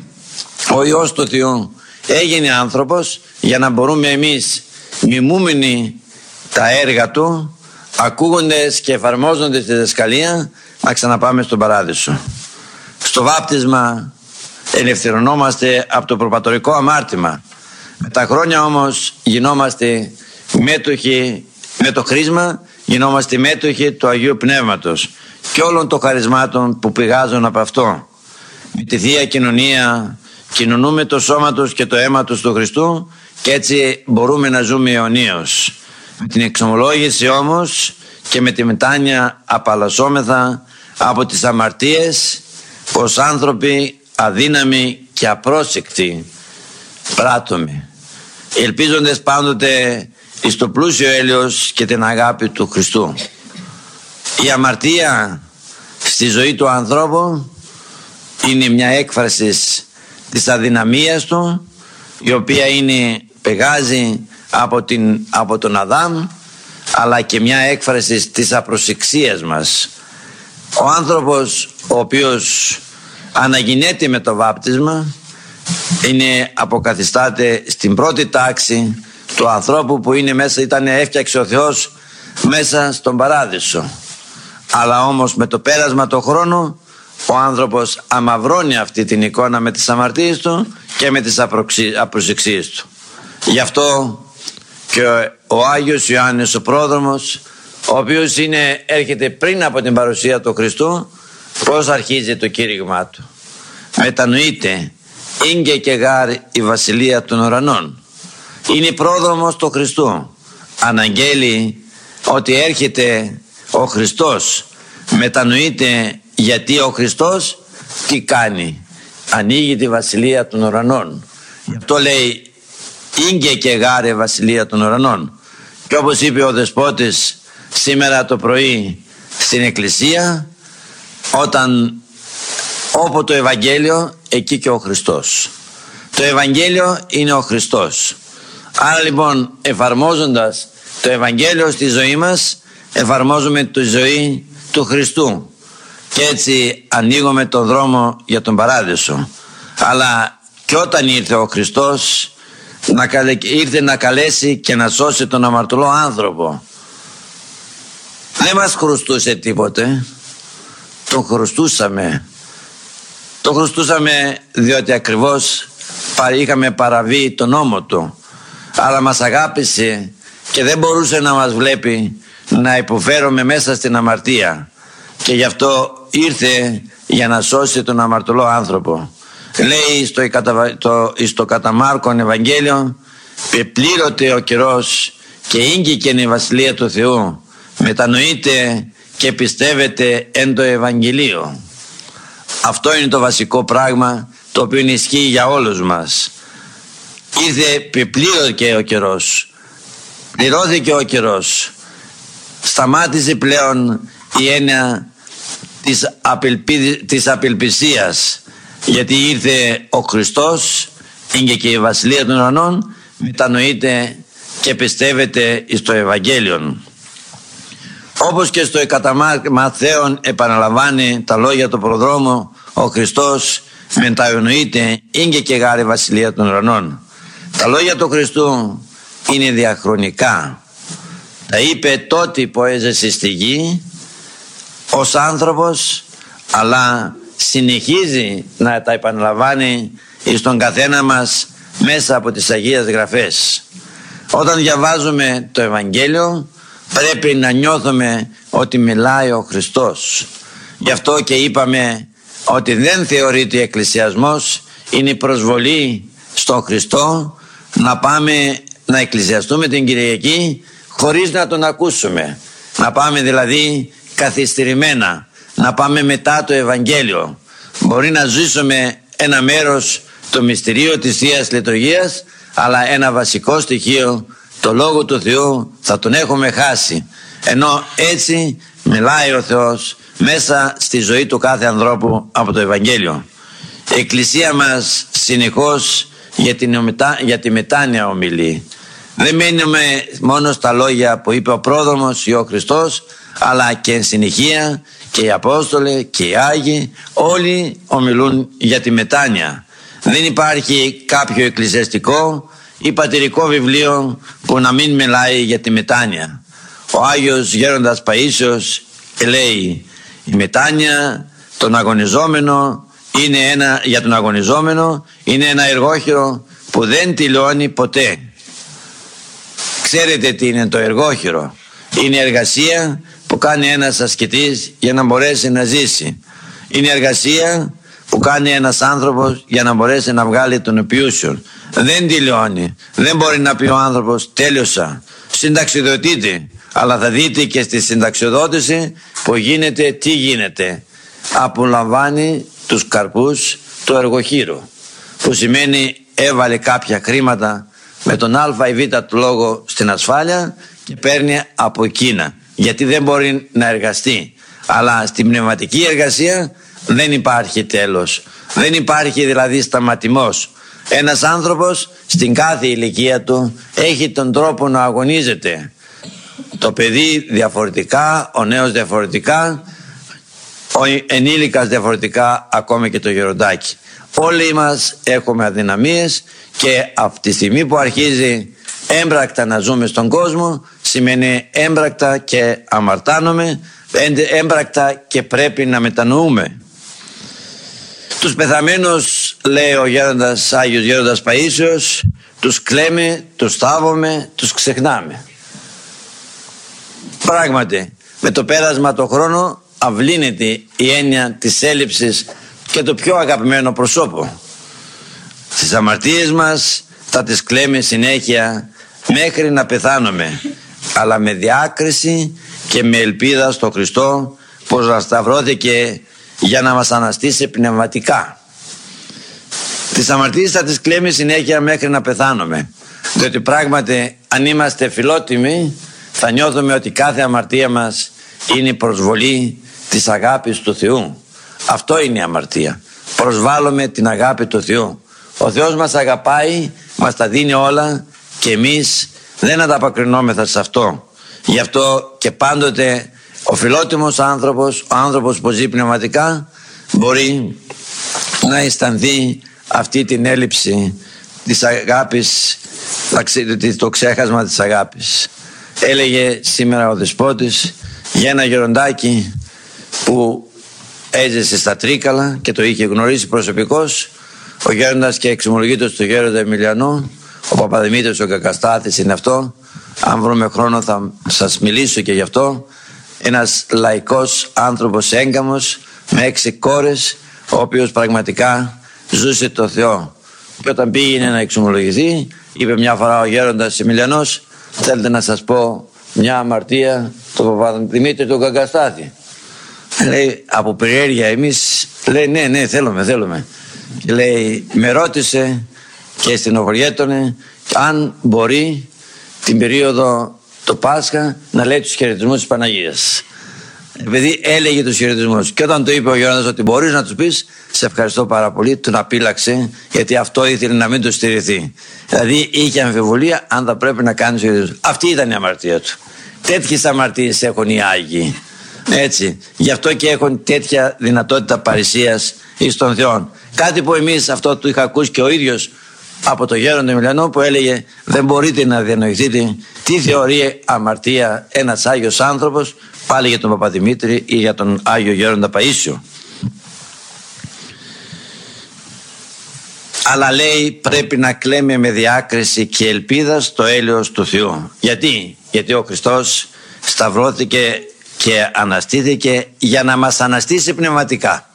ο Υιός του Θεού έγινε άνθρωπος, για να μπορούμε εμείς, μιμούμενοι τα έργα Του, ακούγοντες και εφαρμόζοντες τη διδασκαλία, να ξαναπάμε στον παράδεισο. Στο βάπτισμα ελευθερωνόμαστε από το προπατορικό αμάρτημα. Με τα χρόνια όμως γινόμαστε μέτοχοι, με το χρήσμα γινόμαστε μέτοχοι του Αγίου Πνεύματος και όλων των χαρισμάτων που πηγάζουν από αυτό. Με τη Θεία Κοινωνία κοινωνούμε το σώμα Τους και το αίμα Τους του Χριστού, και έτσι μπορούμε να ζούμε αιωνίως. Με την εξομολόγηση όμως και με τη μετάνοια απαλλασσόμεθα από τις αμαρτίες ως άνθρωποι αδύναμοι και απρόσεκτοι πράττουμε, ελπίζοντες πάντοτε εις το πλούσιο έλεος και την αγάπη του Χριστού. Η αμαρτία στη ζωή του ανθρώπου είναι μια έκφραση της αδυναμίας του, η οποία είναι, πεγάζει από, την, από τον Αδάμ, αλλά και μια έκφραση της απροσεξίας μας. Ο άνθρωπος ο οποίος αναγεννιέται με το βάπτισμα είναι, αποκαθιστάται στην πρώτη τάξη του ανθρώπου που είναι μέσα, ήταν έφτιαξε ο Θεός μέσα στον παράδεισο. Αλλά όμως με το πέρασμα του χρόνου ο άνθρωπος αμαυρώνει αυτή την εικόνα με τις αμαρτίες του και με τις απροσεξίες του. Γι' αυτό και ο Άγιος Ιωάννης ο Πρόδρομος, ο οποίος είναι, έρχεται πριν από την παρουσία του Χριστού, πώς αρχίζει το κήρυγμά του? Μετανοείται, ήγγε και γάρ η βασιλεία των ουρανών. Είναι πρόδρομος του Χριστού. Αναγγέλει ότι έρχεται ο Χριστός. Μετανοείται γιατί ο Χριστός τι κάνει? Ανοίγει τη βασιλεία των ουρανών. Γι' αυτό λέει ήγγε και γάρ η βασιλεία των ουρανών. Και όπως είπε ο Δεσπότης σήμερα το πρωί στην Εκκλησία, όταν όπου το Ευαγγέλιο, εκεί και ο Χριστός. Το Ευαγγέλιο είναι ο Χριστός. Άρα λοιπόν, εφαρμόζοντας το Ευαγγέλιο στη ζωή μας, εφαρμόζουμε τη ζωή του Χριστού, και έτσι ανοίγουμε τον δρόμο για τον παράδεισο. Αλλά και όταν ήρθε ο Χριστός, να καλε... ήρθε να καλέσει και να σώσει τον αμαρτωλό άνθρωπο. Δεν μας χρωστούσε τίποτε, τον χρωστούσαμε. Το χρωστούσαμε διότι ακριβώς είχαμε παραβεί τον νόμο Του, αλλά μας αγάπησε και δεν μπορούσε να μας βλέπει να υποφέρουμε μέσα στην αμαρτία, και γι' αυτό ήρθε για να σώσει τον αμαρτωλό άνθρωπο. Λέει στο, το, στο κατά Μάρκον Ευαγγέλιο, πεπλήρωται ο καιρός και ήγγηκε η βασιλεία του Θεού, μετανοείτε και πιστεύετε εν το Ευαγγελίο. Αυτό είναι το βασικό πράγμα, το οποίο ισχύει για όλους μας. Ήρθε, πεπλήρωται ο καιρός. πληρώθηκε ο καιρός. Σταμάτησε πλέον η έννοια της, απελπι... της απελπισίας, γιατί ήρθε ο Χριστός, είναι και η Βασιλεία των Ουρανών, μετανοείται και πιστεύετε στο Ευαγγέλιο. Όπως και στο κατά Μαθαίον επαναλαμβάνει τα λόγια του προδρόμου, ο Χριστός μετανοείται, είναι και γάρη Βασιλεία των Ουρανών. Τα λόγια του Χριστού είναι διαχρονικά. Τα είπε τότε που έζησε στη γη ως άνθρωπος, αλλά συνεχίζει να τα επαναλαμβάνει στον καθένα μας μέσα από τις Αγίες Γραφές. Όταν διαβάζουμε το Ευαγγέλιο πρέπει να νιώθουμε ότι μιλάει ο Χριστός. Γι' αυτό και είπαμε ότι δεν θεωρείται εκκλησιασμός, είναι η προσβολή στον Χριστό να πάμε να εκκλησιαστούμε την Κυριακή χωρίς να τον ακούσουμε. Να πάμε δηλαδή καθυστερημένα, να πάμε μετά το Ευαγγέλιο. Μπορεί να ζήσουμε ένα μέρος το μυστηρίο της Θείας Λειτουργίας, αλλά ένα βασικό στοιχείο, το Λόγο του Θεού, θα τον έχουμε χάσει. Ενώ έτσι μιλάει ο Θεός μέσα στη ζωή του κάθε ανθρώπου από το Ευαγγέλιο. Η Εκκλησία μας συνεχώς για, την, για τη μετάνοια ομιλεί. Δεν μένουμε μόνο στα λόγια που είπε ο πρόδρομος ή ο Χριστός, αλλά και εν συνεχεία και οι Απόστολοι και οι Άγιοι όλοι ομιλούν για τη μετάνοια. Δεν υπάρχει κάποιο εκκλησιαστικό ή πατηρικό βιβλίο που να μην μιλάει για τη μετάνοια. Ο Άγιος Γέροντας Παΐσιος λέει: η μετάνοια τον αγωνιζόμενο είναι ένα, για τον αγωνιζόμενο είναι ένα εργόχειρο που δεν τελειώνει ποτέ. Ξέρετε τι είναι το εργόχειρο? Είναι εργασία που κάνει ένας ασκητής για να μπορέσει να ζήσει. Είναι εργασία που κάνει ένας άνθρωπος για να μπορέσει να βγάλει τον επιούσιο. Δεν τελειώνει. Δεν μπορεί να πει ο άνθρωπος τέλειωσα. Συνταξιοδοτείται. Αλλά θα δείτε και στη συνταξιοδότηση που γίνεται, τι γίνεται. Απολαμβάνει τους καρπούς του εργοχείρου. Που σημαίνει έβαλε κάποια χρήματα με τον α ή β του λόγο στην ασφάλεια και παίρνει από εκείνα. Γιατί δεν μπορεί να εργαστεί. Αλλά στην πνευματική εργασία δεν υπάρχει τέλος. Δεν υπάρχει δηλαδή σταματημός. Ένας άνθρωπος στην κάθε ηλικία του έχει τον τρόπο να αγωνίζεται. Το παιδί διαφορετικά, ο νέος διαφορετικά, ο ενήλικας διαφορετικά, ακόμα και το γεροντάκι. Όλοι μας έχουμε αδυναμίες και από τη στιγμή που αρχίζει έμπρακτα να ζούμε στον κόσμο, σημαίνει έμπρακτα και αμαρτάνομαι, έμπρακτα και πρέπει να μετανοούμε. Τους πεθαμένους, λέει ο γέροντας, Άγιος Γέροντας Παΐσιος, τους κλαίμε, τους θάβουμε, τους ξεχνάμε. Πράγματι, με το πέρασμα του χρόνου αυλύνεται η έννοια της έλλειψης και το πιο αγαπημένο προσώπου. Τις αμαρτίες μας θα τις κλαίμε συνέχεια μέχρι να πεθάνουμε, αλλά με διάκριση και με ελπίδα στο Χριστό, πως σταυρώθηκε για να μας αναστήσει πνευματικά. Τις αμαρτίες θα τις κλαίμε συνέχεια μέχρι να πεθάνουμε, διότι πράγματι αν είμαστε φιλότιμοι θα νιώθουμε ότι κάθε αμαρτία μας είναι η προσβολή της αγάπης του Θεού. Αυτό είναι η αμαρτία. Προσβάλλουμε την αγάπη του Θεού. Ο Θεός μας αγαπάει, μας τα δίνει όλα και εμείς δεν ανταποκρινόμεθα σε αυτό. Γι' αυτό και πάντοτε ο φιλότιμος άνθρωπος, ο άνθρωπος που ζει πνευματικά, μπορεί να αισθανθεί αυτή την έλλειψη της αγάπης, το ξέχασμα της αγάπης. Έλεγε σήμερα ο Δεσπότης για ένα γεροντάκι που έζησε στα Τρίκαλα και το είχε γνωρίσει προσωπικώς, ο γέροντας και εξομολογήτως του γέροντα Εμιλιανού, ο Παπαδημήτρης ο Κακαστάθης είναι αυτό. Αν βρούμε χρόνο θα σας μιλήσω και γι' αυτό. Ένας λαϊκός άνθρωπος έγκαμος με έξι κόρες, ο οποίος πραγματικά ζούσε το Θεό. Και όταν πήγαινε να εξομολογηθεί, είπε μια φορά ο γέροντας Εμιλιανός: θέλετε να σας πω μια αμαρτία του Παπαδημήτρη του Κακαστάθη? Λέει από περιέργεια, εμείς, λέει ναι ναι θέλουμε θέλουμε. Και λέει με ρώτησε και στενοχωριέτωνε αν μπορεί την περίοδο το Πάσχα να λέει τους χαιρετισμούς της Παναγίας. Επειδή έλεγε τους χαιρετισμούς. Και όταν το είπε ο Γέροντας ότι μπορείς να τους πεις, σε ευχαριστώ πάρα πολύ, τον απείλαξε, γιατί αυτό ήθελε να μην του στηριχθεί. Δηλαδή είχε αμφιβολία αν θα πρέπει να κάνει χαιρετισμούς. Αυτή ήταν η αμαρτία του. Τέτοιες αμαρτίες έχουν οι Άγιοι. Έτσι. Γι' αυτό και έχουν τέτοια δυνατότητα παρησίας εις των Θεών. Κάτι που εμείς αυτό του είχα ακούσει και ο ίδιος από το Γέροντα Μιλανό, που έλεγε δεν μπορείτε να διανοηθείτε τι θεωρεί αμαρτία ένας Άγιος άνθρωπος, πάλι για τον Παπαδημήτρη ή για τον Άγιο Γέροντα Παΐσιο. Αλλά λέει πρέπει να κλαίμε με διάκριση και ελπίδα στο έλεος του Θεού. Γιατί? Γιατί ο Χριστός σταυρώθηκε και αναστήθηκε για να μας αναστήσει πνευματικά.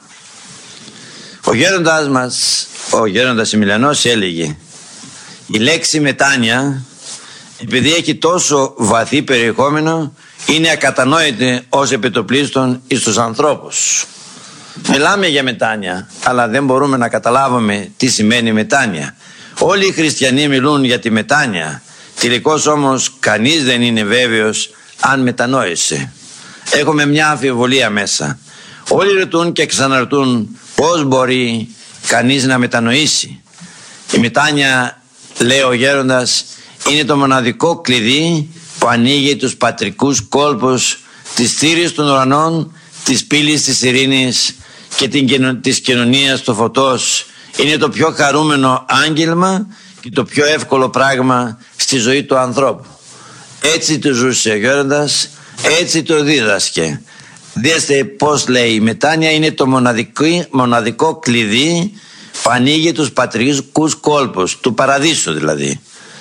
Ο γέροντας μας, ο Γέροντας Εμιλιανός, έλεγε η λέξη μετάνοια, επειδή έχει τόσο βαθύ περιεχόμενο, είναι ακατανόητη ως επιτοπλίστων εις τους ανθρώπους. Μιλάμε για μετάνοια, αλλά δεν μπορούμε να καταλάβουμε τι σημαίνει μετάνοια. Όλοι οι χριστιανοί μιλούν για τη μετάνοια. Τελικώς όμως κανείς δεν είναι βέβαιος αν μετανόησε. Έχουμε μια αμφιβολία μέσα. Όλοι ρωτούν και ξαναρωτούν πώς μπορεί κανείς να μετανοήσει. Η μετάνοια, λέει ο Γέροντας, είναι το μοναδικό κλειδί που ανοίγει τους πατρικούς κόλπους της θύρης των ουρανών, της πύλης της ειρήνης και της κοινωνίας του φωτός. Είναι το πιο χαρούμενο άγγελμα και το πιο εύκολο πράγμα στη ζωή του ανθρώπου. Έτσι το ζούσε ο Γέροντας, έτσι το δίδασκε. Δέστε πώς λέει, η μετάνοια είναι το μοναδικό, μοναδικό κλειδί που ανοίγει τους πατρικούς κόλπους, του παραδείσου δηλαδή,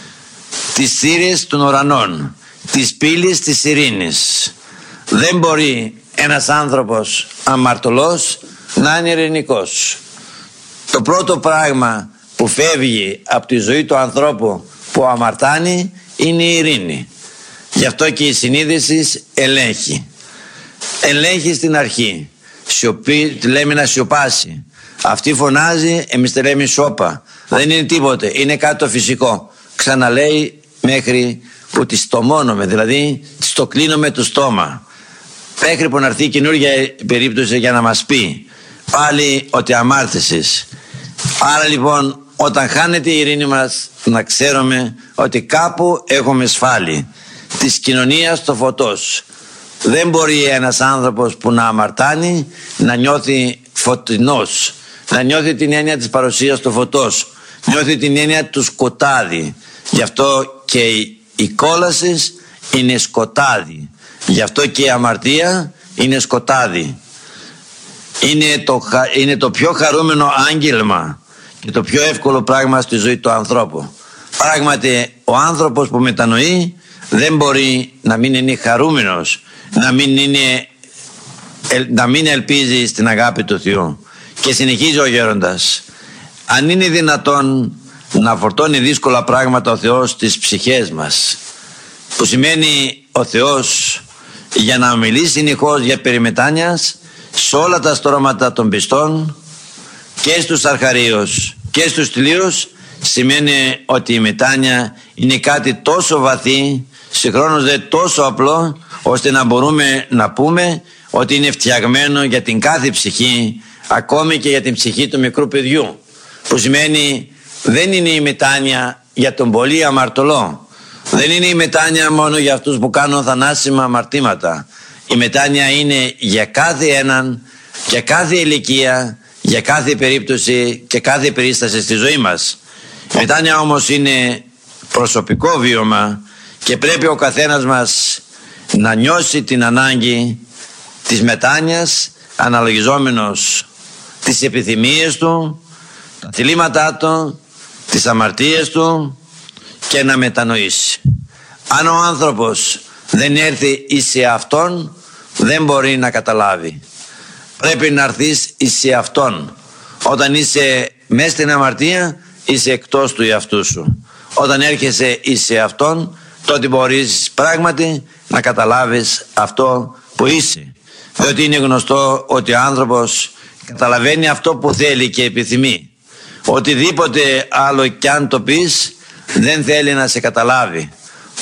της θύρης των ουρανών, της πύλης της ειρήνης. Δεν μπορεί ένας άνθρωπος αμαρτωλός να είναι ειρηνικός. Το πρώτο πράγμα που φεύγει από τη ζωή του ανθρώπου που αμαρτάνει είναι η ειρήνη. Γι' αυτό και η συνείδηση ελέγχει. Ελέγχει στην αρχή. Σιωπή, λέμε να σιωπάσει. Αυτή φωνάζει, εμείς τη λέμε σώπα. Δεν είναι τίποτε, είναι κάτι το φυσικό. Ξαναλέει μέχρι που τη στομώνουμε, δηλαδή τη το κλείνουμε το στόμα. Μέχρι που να έρθει καινούργια περίπτωση για να μας πει πάλι ότι αμάρτησες. Άρα λοιπόν όταν χάνεται η ειρήνη μας, να ξέρουμε ότι κάπου έχουμε σφάλει. Της κοινωνίας το φωτός. Δεν μπορεί ένας άνθρωπος που να αμαρτάνει να νιώθει φωτεινός, να νιώθει την έννοια της παρουσίας του φωτός, νιώθει την έννοια του σκοτάδι. Γι' αυτό και η κόλαση είναι σκοτάδι. Γι' αυτό και η αμαρτία είναι σκοτάδι. Είναι το, είναι το πιο χαρούμενο άγγελμα και το πιο εύκολο πράγμα στη ζωή του ανθρώπου. Πράγματι ο άνθρωπος που μετανοεί δεν μπορεί να μην είναι χαρούμενος, να μην, είναι, να μην ελπίζει στην αγάπη του Θεού. Και συνεχίζει ο Γέροντας, αν είναι δυνατόν να φορτώνει δύσκολα πράγματα ο Θεός στις ψυχές μας, που σημαίνει ο Θεός για να μιλήσει συνεχώς για περιμετάνιας σε όλα τα στρώματα των πιστών και στους αρχαρίους και στους τλίους, σημαίνει ότι η μετάνοια είναι κάτι τόσο βαθύ, συγχρόνως δε τόσο απλό, ώστε να μπορούμε να πούμε ότι είναι φτιαγμένο για την κάθε ψυχή, ακόμη και για την ψυχή του μικρού παιδιού, που σημαίνει δεν είναι η μετάνοια για τον πολύ αμαρτωλό, δεν είναι η μετάνοια μόνο για αυτούς που κάνουν θανάσιμα αμαρτήματα. Η μετάνοια είναι για κάθε έναν, για κάθε ηλικία, για κάθε περίπτωση και κάθε περίσταση στη ζωή μας. Η μετάνοια όμως είναι προσωπικό βίωμα και πρέπει ο καθένας μας να νιώσει την ανάγκη της μετάνοιας αναλογιζόμενος τις επιθυμίες του, τα θλίματά του, τις αμαρτίες του και να μετανοήσει. Αν ο άνθρωπος δεν έρθει εις εαυτόν, δεν μπορεί να καταλάβει. Πρέπει να έρθεις εις εαυτόν. Όταν είσαι μέσα στην αμαρτία, είσαι εκτός του εαυτού σου. Όταν έρχεσαι εις εαυτόν, τότε μπορείς πράγματι να καταλάβεις αυτό που είσαι. Διότι είναι γνωστό ότι ο άνθρωπος καταλαβαίνει αυτό που θέλει και επιθυμεί. Οτιδήποτε άλλο κι αν το πεις, δεν θέλει να σε καταλάβει.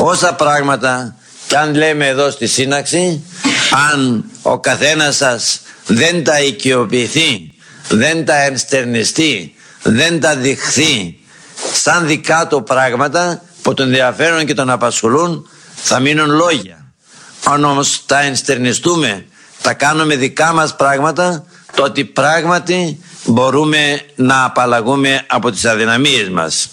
Όσα πράγματα και αν λέμε εδώ στη σύναξη, αν ο καθένας σας δεν τα οικειοποιηθεί, δεν τα ενστερνιστεί, δεν τα δειχθεί σαν δικά του πράγματα που τον ενδιαφέρουν και τον απασχολούν, θα μείνουν λόγια. Αν όμως τα ενστερνιστούμε, τα κάνουμε δικά μας πράγματα, τότε πράγματι μπορούμε να απαλλαγούμε από τις αδυναμίες μας.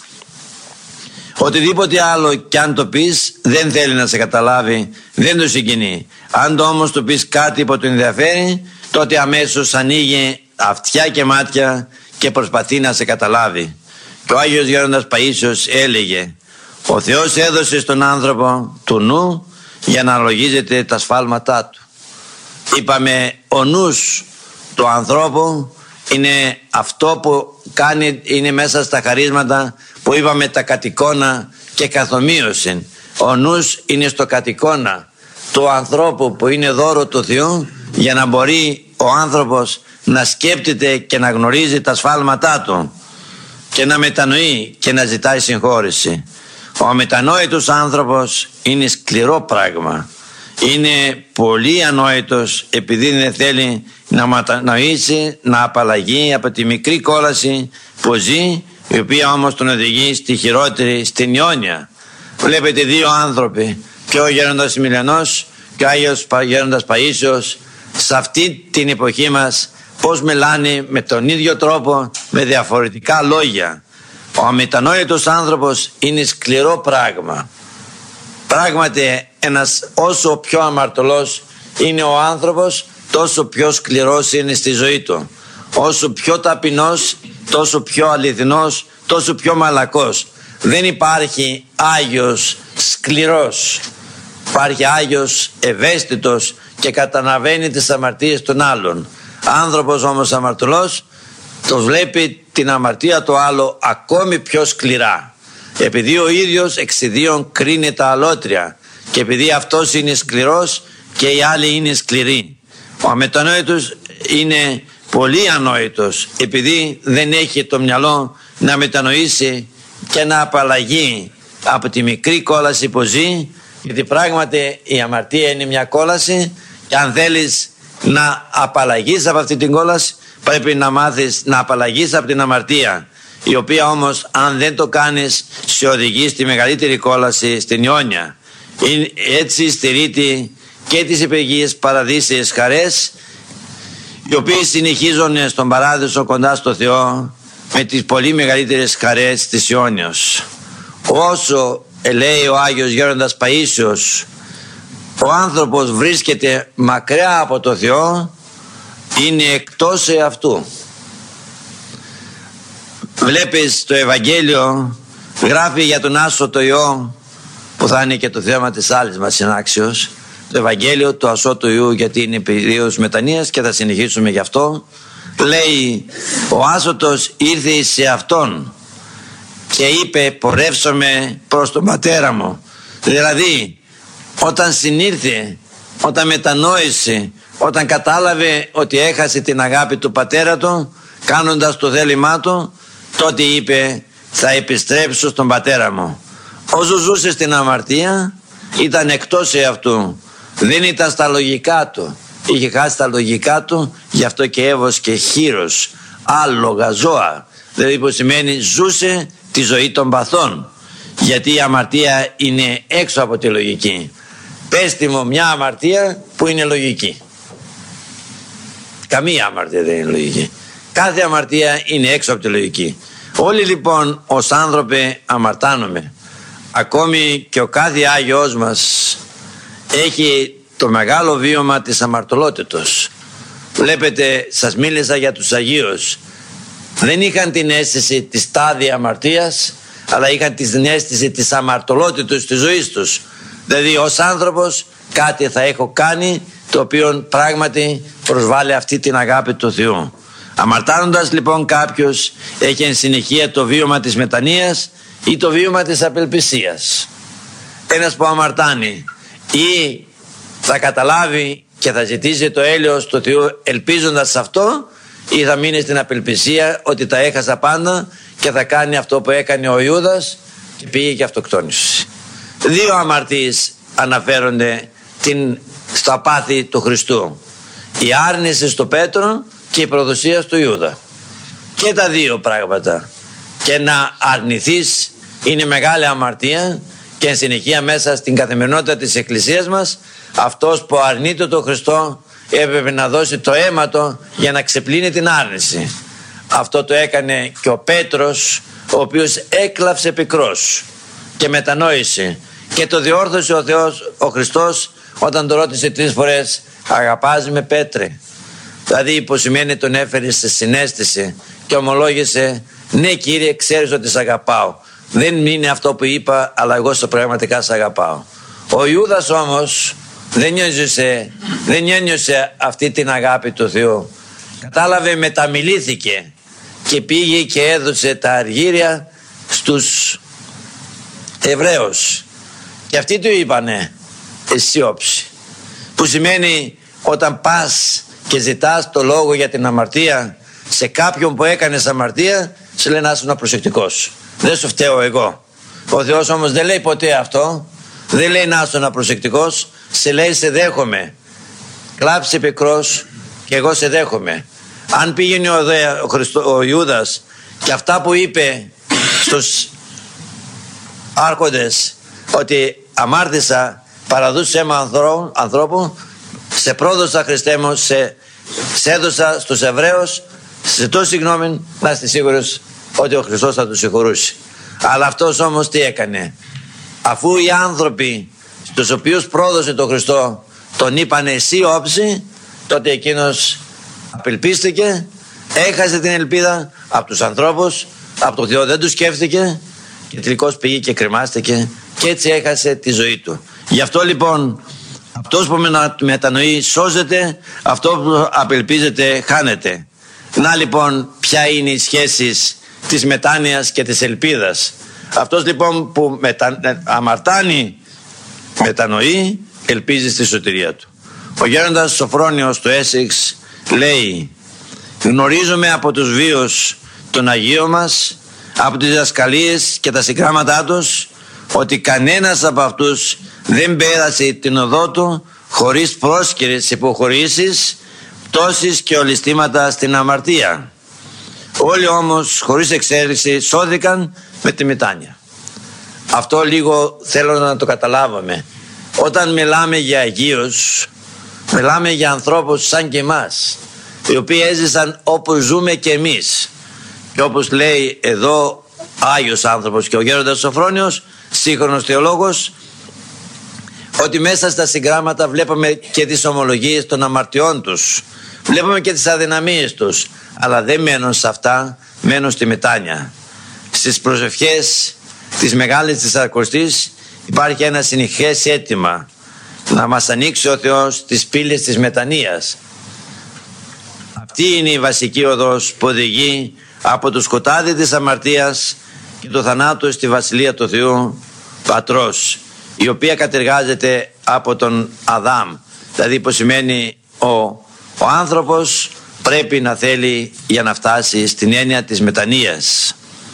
Οτιδήποτε άλλο κι αν το πεις δεν θέλει να σε καταλάβει, δεν το συγκινεί. Αν το όμως του πεις κάτι που τον ενδιαφέρει, τότε αμέσως ανοίγει αυτιά και μάτια και προσπαθεί να σε καταλάβει. Και ο Άγιος Γέροντας Παΐσιος έλεγε: ο Θεός έδωσε στον άνθρωπο του νου για να αναλογίζεται τα σφάλματά του. Είπαμε, ο νους του ανθρώπου είναι αυτό που κάνει, είναι μέσα στα χαρίσματα που είπαμε τα κατ' και καθομοίωση. Ο νους είναι στο κατ' του ανθρώπου που είναι δώρο του Θεού, για να μπορεί ο άνθρωπος να σκέπτεται και να γνωρίζει τα σφάλματά του και να μετανοεί και να ζητάει συγχώρεση. Ο αμετανόητος άνθρωπος είναι σκληρό πράγμα. Είναι πολύ ανόητος επειδή δεν θέλει να μετανοήσει, να απαλλαγεί από τη μικρή κόλαση που ζει, η οποία όμως τον οδηγεί στη χειρότερη, στην αιώνια. Βλέπετε δύο άνθρωποι, και ο Γέροντας Εμιλιανός και ο Άγιος Γέροντας Παΐσιος, σε αυτή την εποχή μας πώς μιλάνε με τον ίδιο τρόπο, με διαφορετικά λόγια. Ο αμετανόητος άνθρωπος είναι σκληρό πράγμα. Πράγματι, ένας όσο πιο αμαρτωλός είναι ο άνθρωπος, τόσο πιο σκληρός είναι στη ζωή του. Όσο πιο ταπεινός, τόσο πιο αληθινός, τόσο πιο μαλακός. Δεν υπάρχει Άγιος σκληρός. Υπάρχει Άγιος ευαίσθητος και καταλαβαίνει τις αμαρτίες των άλλων. Άνθρωπος όμως αμαρτωλός το βλέπει την αμαρτία του άλλου ακόμη πιο σκληρά. Επειδή ο ίδιος εξιδίων κρίνει τα αλότρια και επειδή αυτός είναι σκληρός και οι άλλοι είναι σκληροί. Ο αμετανόητος είναι πολύ ανόητος επειδή δεν έχει το μυαλό να μετανοήσει και να απαλλαγεί από τη μικρή κόλαση που ζει, γιατί πράγματι η αμαρτία είναι μια κόλαση και αν θέλεις να απαλλαγείς από αυτή την κόλαση πρέπει να μάθεις να απαλλαγείς από την αμαρτία, η οποία όμως αν δεν το κάνεις σε οδηγεί στη μεγαλύτερη κόλαση, στην αιώνια. Έτσι στερείται και τις υπεργίες παραδείσιες χαρές, οι οποίες συνεχίζουν στον παράδεισο κοντά στο Θεό με τις πολύ μεγαλύτερες χαρές της αιώνιος. Όσο λέει ο Άγιος Γέροντας Παΐσιος, ο άνθρωπος βρίσκεται μακριά από το Θεό, είναι εκτός εαυτού. Βλέπεις το Ευαγγέλιο γράφει για τον άσωτο Υιό, που θα είναι και το θέμα της άλλης μας συνάξεως, το Ευαγγέλιο του ασώτου Υιού, γιατί είναι περίοδος μετανοίας και θα συνεχίσουμε γι' αυτό. Λέει, ο άσωτος ήρθε σε αυτόν και είπε, πορεύσομαι προς τον πατέρα μου. Δηλαδή όταν συνήρθε, όταν μετανόησε, όταν κατάλαβε ότι έχασε την αγάπη του πατέρα του κάνοντας το θέλημά του, τότε είπε, θα επιστρέψω στον πατέρα μου. Όσο ζούσε στην αμαρτία ήταν εκτός εαυτού, δεν ήταν στα λογικά του, είχε χάσει τα λογικά του, γι' αυτό και έβοσκε χείρος, άλογα, ζώα, δηλαδή που σημαίνει ζούσε τη ζωή των παθών, γιατί η αμαρτία είναι έξω από τη λογική. Πέστε μου μια αμαρτία που είναι λογική. Καμία αμαρτία δεν είναι λογική. Κάθε αμαρτία είναι έξω από τη λογική. Όλοι λοιπόν ως άνθρωποι αμαρτάνουμε. Ακόμη και ο κάθε Άγιος μας έχει το μεγάλο βίωμα της αμαρτωλότητος. Βλέπετε, σας μίλησα για τους Αγίους. Δεν είχαν την αίσθηση της στάδια αμαρτίας, αλλά είχαν την αίσθηση της αμαρτωλότητος της ζωής τους. Δηλαδή ως άνθρωπος κάτι θα έχω κάνει το οποίο πράγματι προσβάλλει αυτή την αγάπη του Θεού. Αμαρτάνοντας λοιπόν κάποιος έχει εν συνεχεία το βίωμα της μετανοίας ή το βίωμα της απελπισίας. Ένας που αμαρτάνει ή θα καταλάβει και θα ζητήσει το έλεος του Θεού ελπίζοντας σε αυτό, ή θα μείνει στην απελπισία ότι τα έχασα πάντα και θα κάνει αυτό που έκανε ο Ιούδας και πήγε και αυτοκτόνησε. Δύο αμαρτίες αναφέρονται την, στα πάθη του Χριστού. Η άρνηση στο Πέτρο και η προδοσία στο Ιούδα. Και τα δύο πράγματα. Και να αρνηθείς είναι μεγάλη αμαρτία, και εν συνεχεία μέσα στην καθημερινότητα της Εκκλησίας μας, αυτός που αρνείται τον Χριστό έπρεπε να δώσει το αίμα του για να ξεπλύνει την άρνηση. Αυτό το έκανε και ο Πέτρος, ο οποίος έκλαψε πικρός και μετανόησε, και το διόρθωσε ο Θεός, ο Χριστός, όταν το ρώτησε τρεις φορές, αγαπάς με, Πέτρε? Δηλαδή υποσημαίνει τον έφερε σε συναίσθηση και ομολόγησε, ναι Κύριε, ξέρεις ότι σε αγαπάω. Δεν είναι αυτό που είπα, αλλά εγώ στο πραγματικά σε αγαπάω. Ο Ιούδας όμως δεν νιώσε, δεν νιώσε αυτή την αγάπη του Θεού. Κατάλαβε, μεταμιλήθηκε και πήγε και έδωσε τα αργύρια στους Εβραίους. Και αυτοί του είπανε, εσύ όψη. Που σημαίνει, όταν πας και ζητάς το λόγο για την αμαρτία σε κάποιον που έκανες αμαρτία, σε λέει να είσαι προσεκτικός. Δεν σου φταίω εγώ. Ο Θεός όμως δεν λέει ποτέ αυτό. Δεν λέει να είσαι προσεκτικός. Σε λέει σε δέχομαι. Κλάψε πικρός και εγώ σε δέχομαι. Αν πήγαινε ο, Δε, ο, Χριστό, ο Ιούδας και αυτά που είπε στους άρχοντες, ότι αμάρτησα, παραδούσε αίμα ανθρώπου, σε πρόδωσα, Χριστέ μου, σε, σε έδωσα στους Εβραίους, σε ζητώ συγγνώμη, να είστε σίγουρος ότι ο Χριστός θα τους συγχωρούσε. Αλλά αυτός όμως τι έκανε? Αφού οι άνθρωποι στους οποίους πρόδωσε τον Χριστό τον είπανε εσύ όψη, τότε εκείνος απελπίστηκε, έχασε την ελπίδα από τους ανθρώπους, από το Θεό δεν του σκέφτηκε και τελικώς πήγε και κρεμάστηκε και έτσι έχασε τη ζωή του. Γι' αυτό λοιπόν αυτός που μετανοεί σώζεται, αυτό που απελπίζεται χάνεται. Να λοιπόν ποια είναι οι σχέσεις της μετάνοιας και της ελπίδας. Αυτός λοιπόν που μετα... αμαρτάνει μετανοεί, ελπίζει στη σωτηρία του. Ο γέροντας Σοφρόνιος του Έσεξ λέει, γνωρίζουμε από τους βίους των Αγίων μας, από τις διδασκαλίες και τα συγγράμματά τους, ότι κανένας από αυτούς δεν πέρασε την οδό του χωρίς πρόσκαιρες υποχωρήσεις, πτώσεις και ολιστήματα στην αμαρτία. Όλοι όμως χωρίς εξαίρεση σώθηκαν με τη μετάνοια. Αυτό λίγο θέλω να το καταλάβουμε. Όταν μιλάμε για Αγίους, μιλάμε για ανθρώπους σαν και εμάς, οι οποίοι έζησαν όπως ζούμε και εμείς. Και όπως λέει εδώ Άγιος άνθρωπος και ο γέροντας Σοφρόνιος, σύγχρονος θεολόγος, ότι μέσα στα συγγράμματα βλέπουμε και τις ομολογίες των αμαρτιών τους, βλέπουμε και τις αδυναμίες τους, αλλά δεν μένουν σε αυτά, μένουν στη μετάνοια. Στις προσευχές της Μεγάλης Τεσσαρακοστής υπάρχει ένα συνεχές αίτημα να μας ανοίξει ο Θεός τις πύλες της μετανοίας. Αυτή είναι η βασική οδός που οδηγεί από το σκοτάδι της αμαρτίας και το θανάτου στη Βασιλεία του Θεού Πατρός, η οποία κατεργάζεται από τον Αδάμ. Δηλαδή που σημαίνει ο, ο άνθρωπος πρέπει να θέλει για να φτάσει στην έννοια της μετανοίας.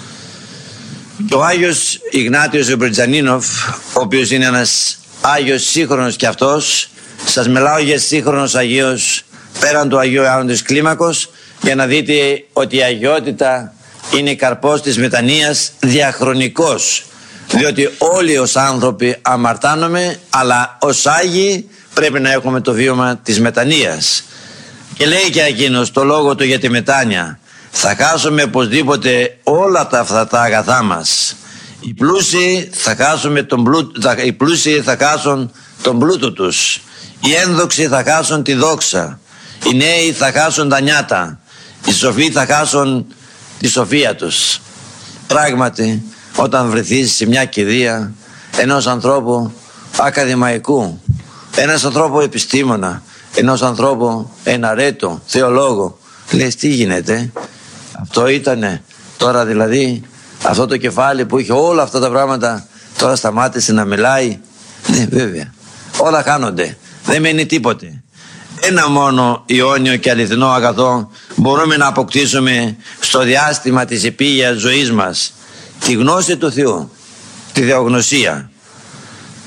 Και ο Άγιος Ιγνάτιος Ζεμπριτζανίνοφ, ο οποίος είναι ένας Άγιος σύγχρονος και αυτός, σας μιλάω για σύγχρονος Αγίος πέραν του Αγίου Ιωάννου της Κλίμακος, για να δείτε ότι η αγιότητα είναι καρπός της μετανοίας διαχρονικός, διότι όλοι ως άνθρωποι αμαρτάνομαι, αλλά ως Άγιοι πρέπει να έχουμε το βίωμα της μετανοίας. Και λέει και εκείνος το λόγο του για τη μετάνοια, θα χάσουμε οπωσδήποτε όλα τα, αυτά τα αγαθά μας. Οι πλούσιοι θα χάσουμε τον πλούτο, οι πλούσιοι θα χάσουν τον πλούτο τους, οι ένδοξοι θα χάσουν τη δόξα, οι νέοι θα χάσουν τα νιάτα, οι σοφοί θα χάσουν τη σοφία τους. Πράγματι, όταν βρεθείς σε μια κηδεία ενός ανθρώπου ακαδημαϊκού, ένας ανθρώπου επιστήμονα, ενός ανθρώπου εναρέτου, θεολόγο, λες τι γίνεται? Αυτό ήτανε τώρα, δηλαδή αυτό το κεφάλι που είχε όλα αυτά τα πράγματα τώρα σταμάτησε να μιλάει? Ναι, βέβαια, όλα χάνονται, δεν μένει τίποτε. Ένα μόνο ιόνιο και αληθινό αγαθό μπορούμε να αποκτήσουμε στο διάστημα της επίγειας ζωής μας, τη γνώση του Θεού, τη θεογνωσία.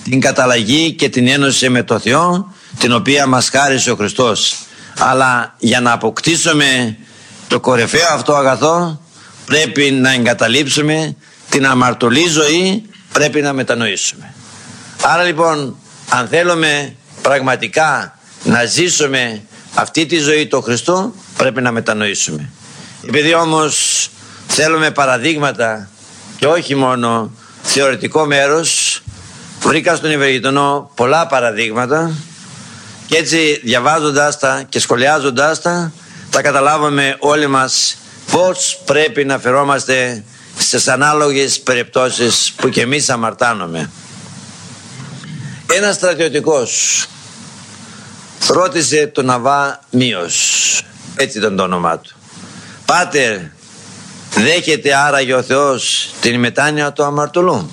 την καταλλαγή και την ένωση με το Θεό, την οποία μας χάρισε ο Χριστός. Αλλά για να αποκτήσουμε το κορυφαίο αυτό αγαθό, πρέπει να εγκαταλείψουμε την αμαρτωλή ζωή, πρέπει να μετανοήσουμε. Άρα λοιπόν, αν θέλουμε πραγματικά να ζήσουμε αυτή τη ζωή του Χριστού, πρέπει να μετανοήσουμε. Επειδή όμως θέλουμε παραδείγματα και όχι μόνο θεωρητικό μέρος, βρήκα στον Ευεργετονό πολλά παραδείγματα και έτσι διαβάζοντας τα και σχολιάζοντας τα, θα καταλάβουμε όλοι μας πώς πρέπει να φερόμαστε στις ανάλογες περιπτώσεις που και εμείς αμαρτάνομαι. Ένας στρατιωτικός ρώτησε τον Αβά Μίος, έτσι ήταν το όνομά του: «Πάτερ, δέχεται άραγε ο Θεός την μετάνοια του αμαρτωλού?»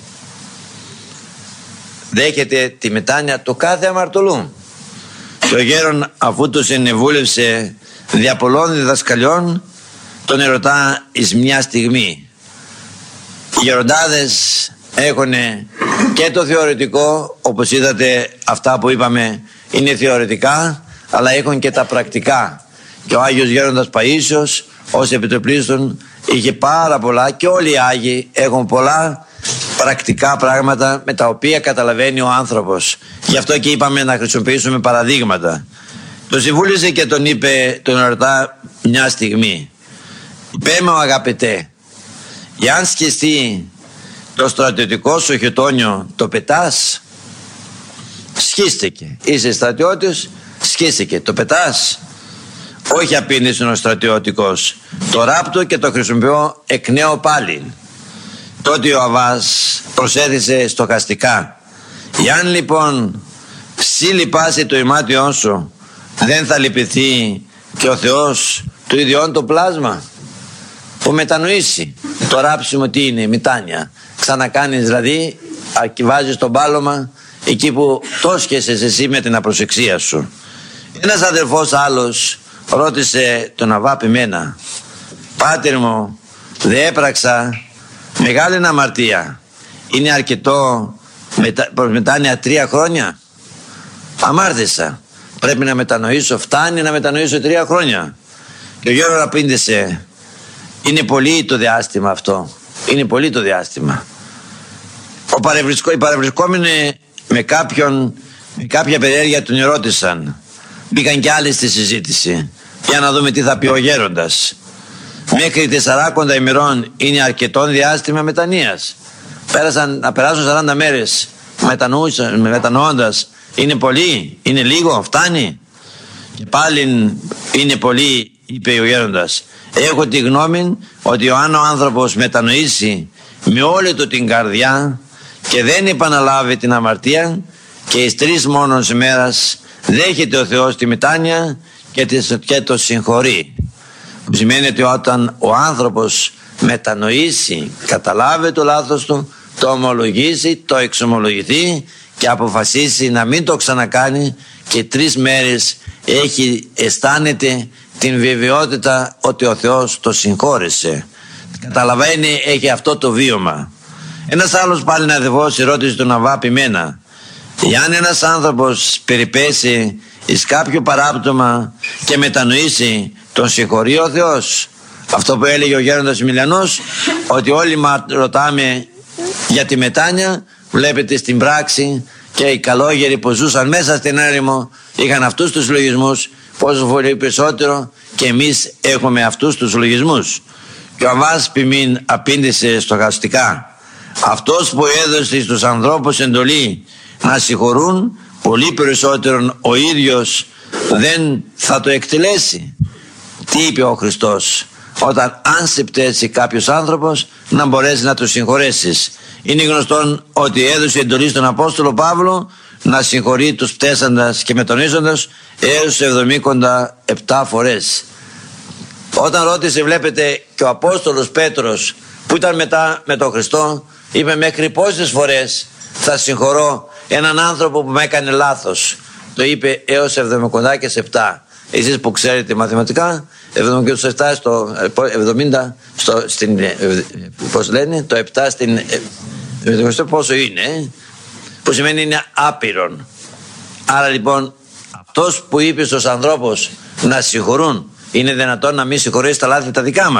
Δέχεται τη μετάνοια του κάθε αμαρτωλού. Και ο γέρον, αφού του συνεβούλευσε δια πολλών διδασκαλιών, τον ερωτά εις μια στιγμή. Οι γεροντάδες έχουν και το θεωρητικό, όπως είδατε αυτά που είπαμε είναι θεωρητικά, αλλά έχουν και τα πρακτικά. Και ο Άγιος Γέροντας Παΐσιος ως επιτοπλίστων είχε πάρα πολλά, και όλοι οι Άγιοι έχουν πολλά πρακτικά πράγματα με τα οποία καταλαβαίνει ο άνθρωπος. Γι' αυτό και είπαμε να χρησιμοποιήσουμε παραδείγματα. Το συμβούλησε και τον είπε, τον ερωτά μια στιγμή: «Πέ μου αγαπητέ, εάν σκιστεί το στρατιωτικό σου χιτόνιο, το πετάς?» «Σκίστηκε. Είσαι στρατιώτης, σκίστηκε. Το πετάς?» «Όχι», απήντησε ο στρατιωτικός. «Το ράπτω και το χρησιμοποιώ εκ νέου πάλι». Τότε ο Αβάς προσέθεσε στοχαστικά: «Εάν λοιπόν ψη λυπάσει το ημάτιόν σου, δεν θα λυπηθεί και ο Θεός του ιδιών το πλάσμα?» Που μετανοήσει το ράψιμο τι είναι, μετάνοια. Ξανακάνεις δηλαδή, βάζεις το μπάλωμα εκεί που το σκέσες εσύ με την απροσεξία σου. Ένας αδελφός άλλος ρώτησε τον Αβά Ποιμένα: «Πάτερ μου, δεν έπραξα μεγάλη αμαρτία. Είναι αρκετό μετα... προς μετάνοια τρία χρόνια?» «Αμάρτησα. Πρέπει να μετανοήσω. Φτάνει να μετανοήσω τρία χρόνια?» Και ο Γιώργος απήντησε: «Είναι πολύ το διάστημα αυτό. Είναι πολύ το διάστημα». Ο παρευρισκό... Οι παρευρισκόμενοι με κάποιον, με κάποια περιέργεια τον ερώτησαν. Μπήκαν κι άλλοι στη συζήτηση για να δούμε τι θα πει ο γέροντας. «Μέχρι τεσσαράκοντα ημερών είναι αρκετό διάστημα μετανοίας. Πέρασαν, να περάσουν σαράντα μέρες μετανοώντας, είναι πολύ, είναι λίγο, φτάνει?» Και πάλι είναι πολύ, είπε ο γέροντας. «Έχω τη γνώμη ότι αν ο άνθρωπος μετανοήσει με όλη του την καρδιά και δεν επαναλάβει την αμαρτία, και εις τρεις μόνος ημέρας δέχεται ο Θεός τη μετάνοια και το συγχωρεί». Που σημαίνει ότι όταν ο άνθρωπος μετανοήσει, καταλάβει το λάθος του, το ομολογήσει, το εξομολογηθεί και αποφασίσει να μην το ξανακάνει, και τρεις μέρες έχει, αισθάνεται την βεβαιότητα ότι ο Θεός το συγχώρεσε. Καταλαβαίνει, έχει αυτό το βίωμα. Ένας άλλος πάλι αδελφός ρώτησε τον Αβά Ποιμένα: «Εάν ένας άνθρωπος περιπέσει εις κάποιο παράπτωμα και μετανοήσει, τον συγχωρεί ο Θεός?» Αυτό που έλεγε ο γέροντας Μιλιανός, ότι όλοι ρωτάμε για τη μετάνοια, βλέπετε στην πράξη και οι καλόγεροι που ζούσαν μέσα στην έρημο είχαν αυτούς τους λογισμούς, πόσο πολύ περισσότερο και εμείς έχουμε αυτούς τους λογισμούς. Και ο Αβάς Ποιμήν απήντησε στοχαστικά: «Αυτός που έδωσε στους ανθρώπους εντολή να συγχωρούν, πολύ περισσότερον ο ίδιος δεν θα το εκτελέσει». Τι είπε ο Χριστός? Όταν αν σε πτέσει κάποιος άνθρωπος, να μπορέσει να το συγχωρέσεις. Είναι γνωστόν ότι έδωσε εντολή στον Απόστολο Παύλο να συγχωρεί τους πτέσαντας και μετανοήσαντας έως εβδομήντα επτά φορές. Όταν ρώτησε, βλέπετε, και ο Απόστολος Πέτρος που ήταν μετά με τον Χριστό, είπε: «Μέχρι πόσες φορές θα συγχωρώ έναν άνθρωπο που με έκανε λάθος?» Το είπε έως εβδομήντα επτά. Εσείς που ξέρετε μαθηματικά, εβδομήντα επτά στο εβδομήντα, στο, στην, πώς λένε, το επτά στην εβδομήντα, πόσο είναι? που σημαίνει είναι άπειρον. Άρα λοιπόν αυτός που είπε στους ανθρώπους να συγχωρούν, είναι δυνατόν να μην συγχωρέσει τα λάθη τα δικά μας?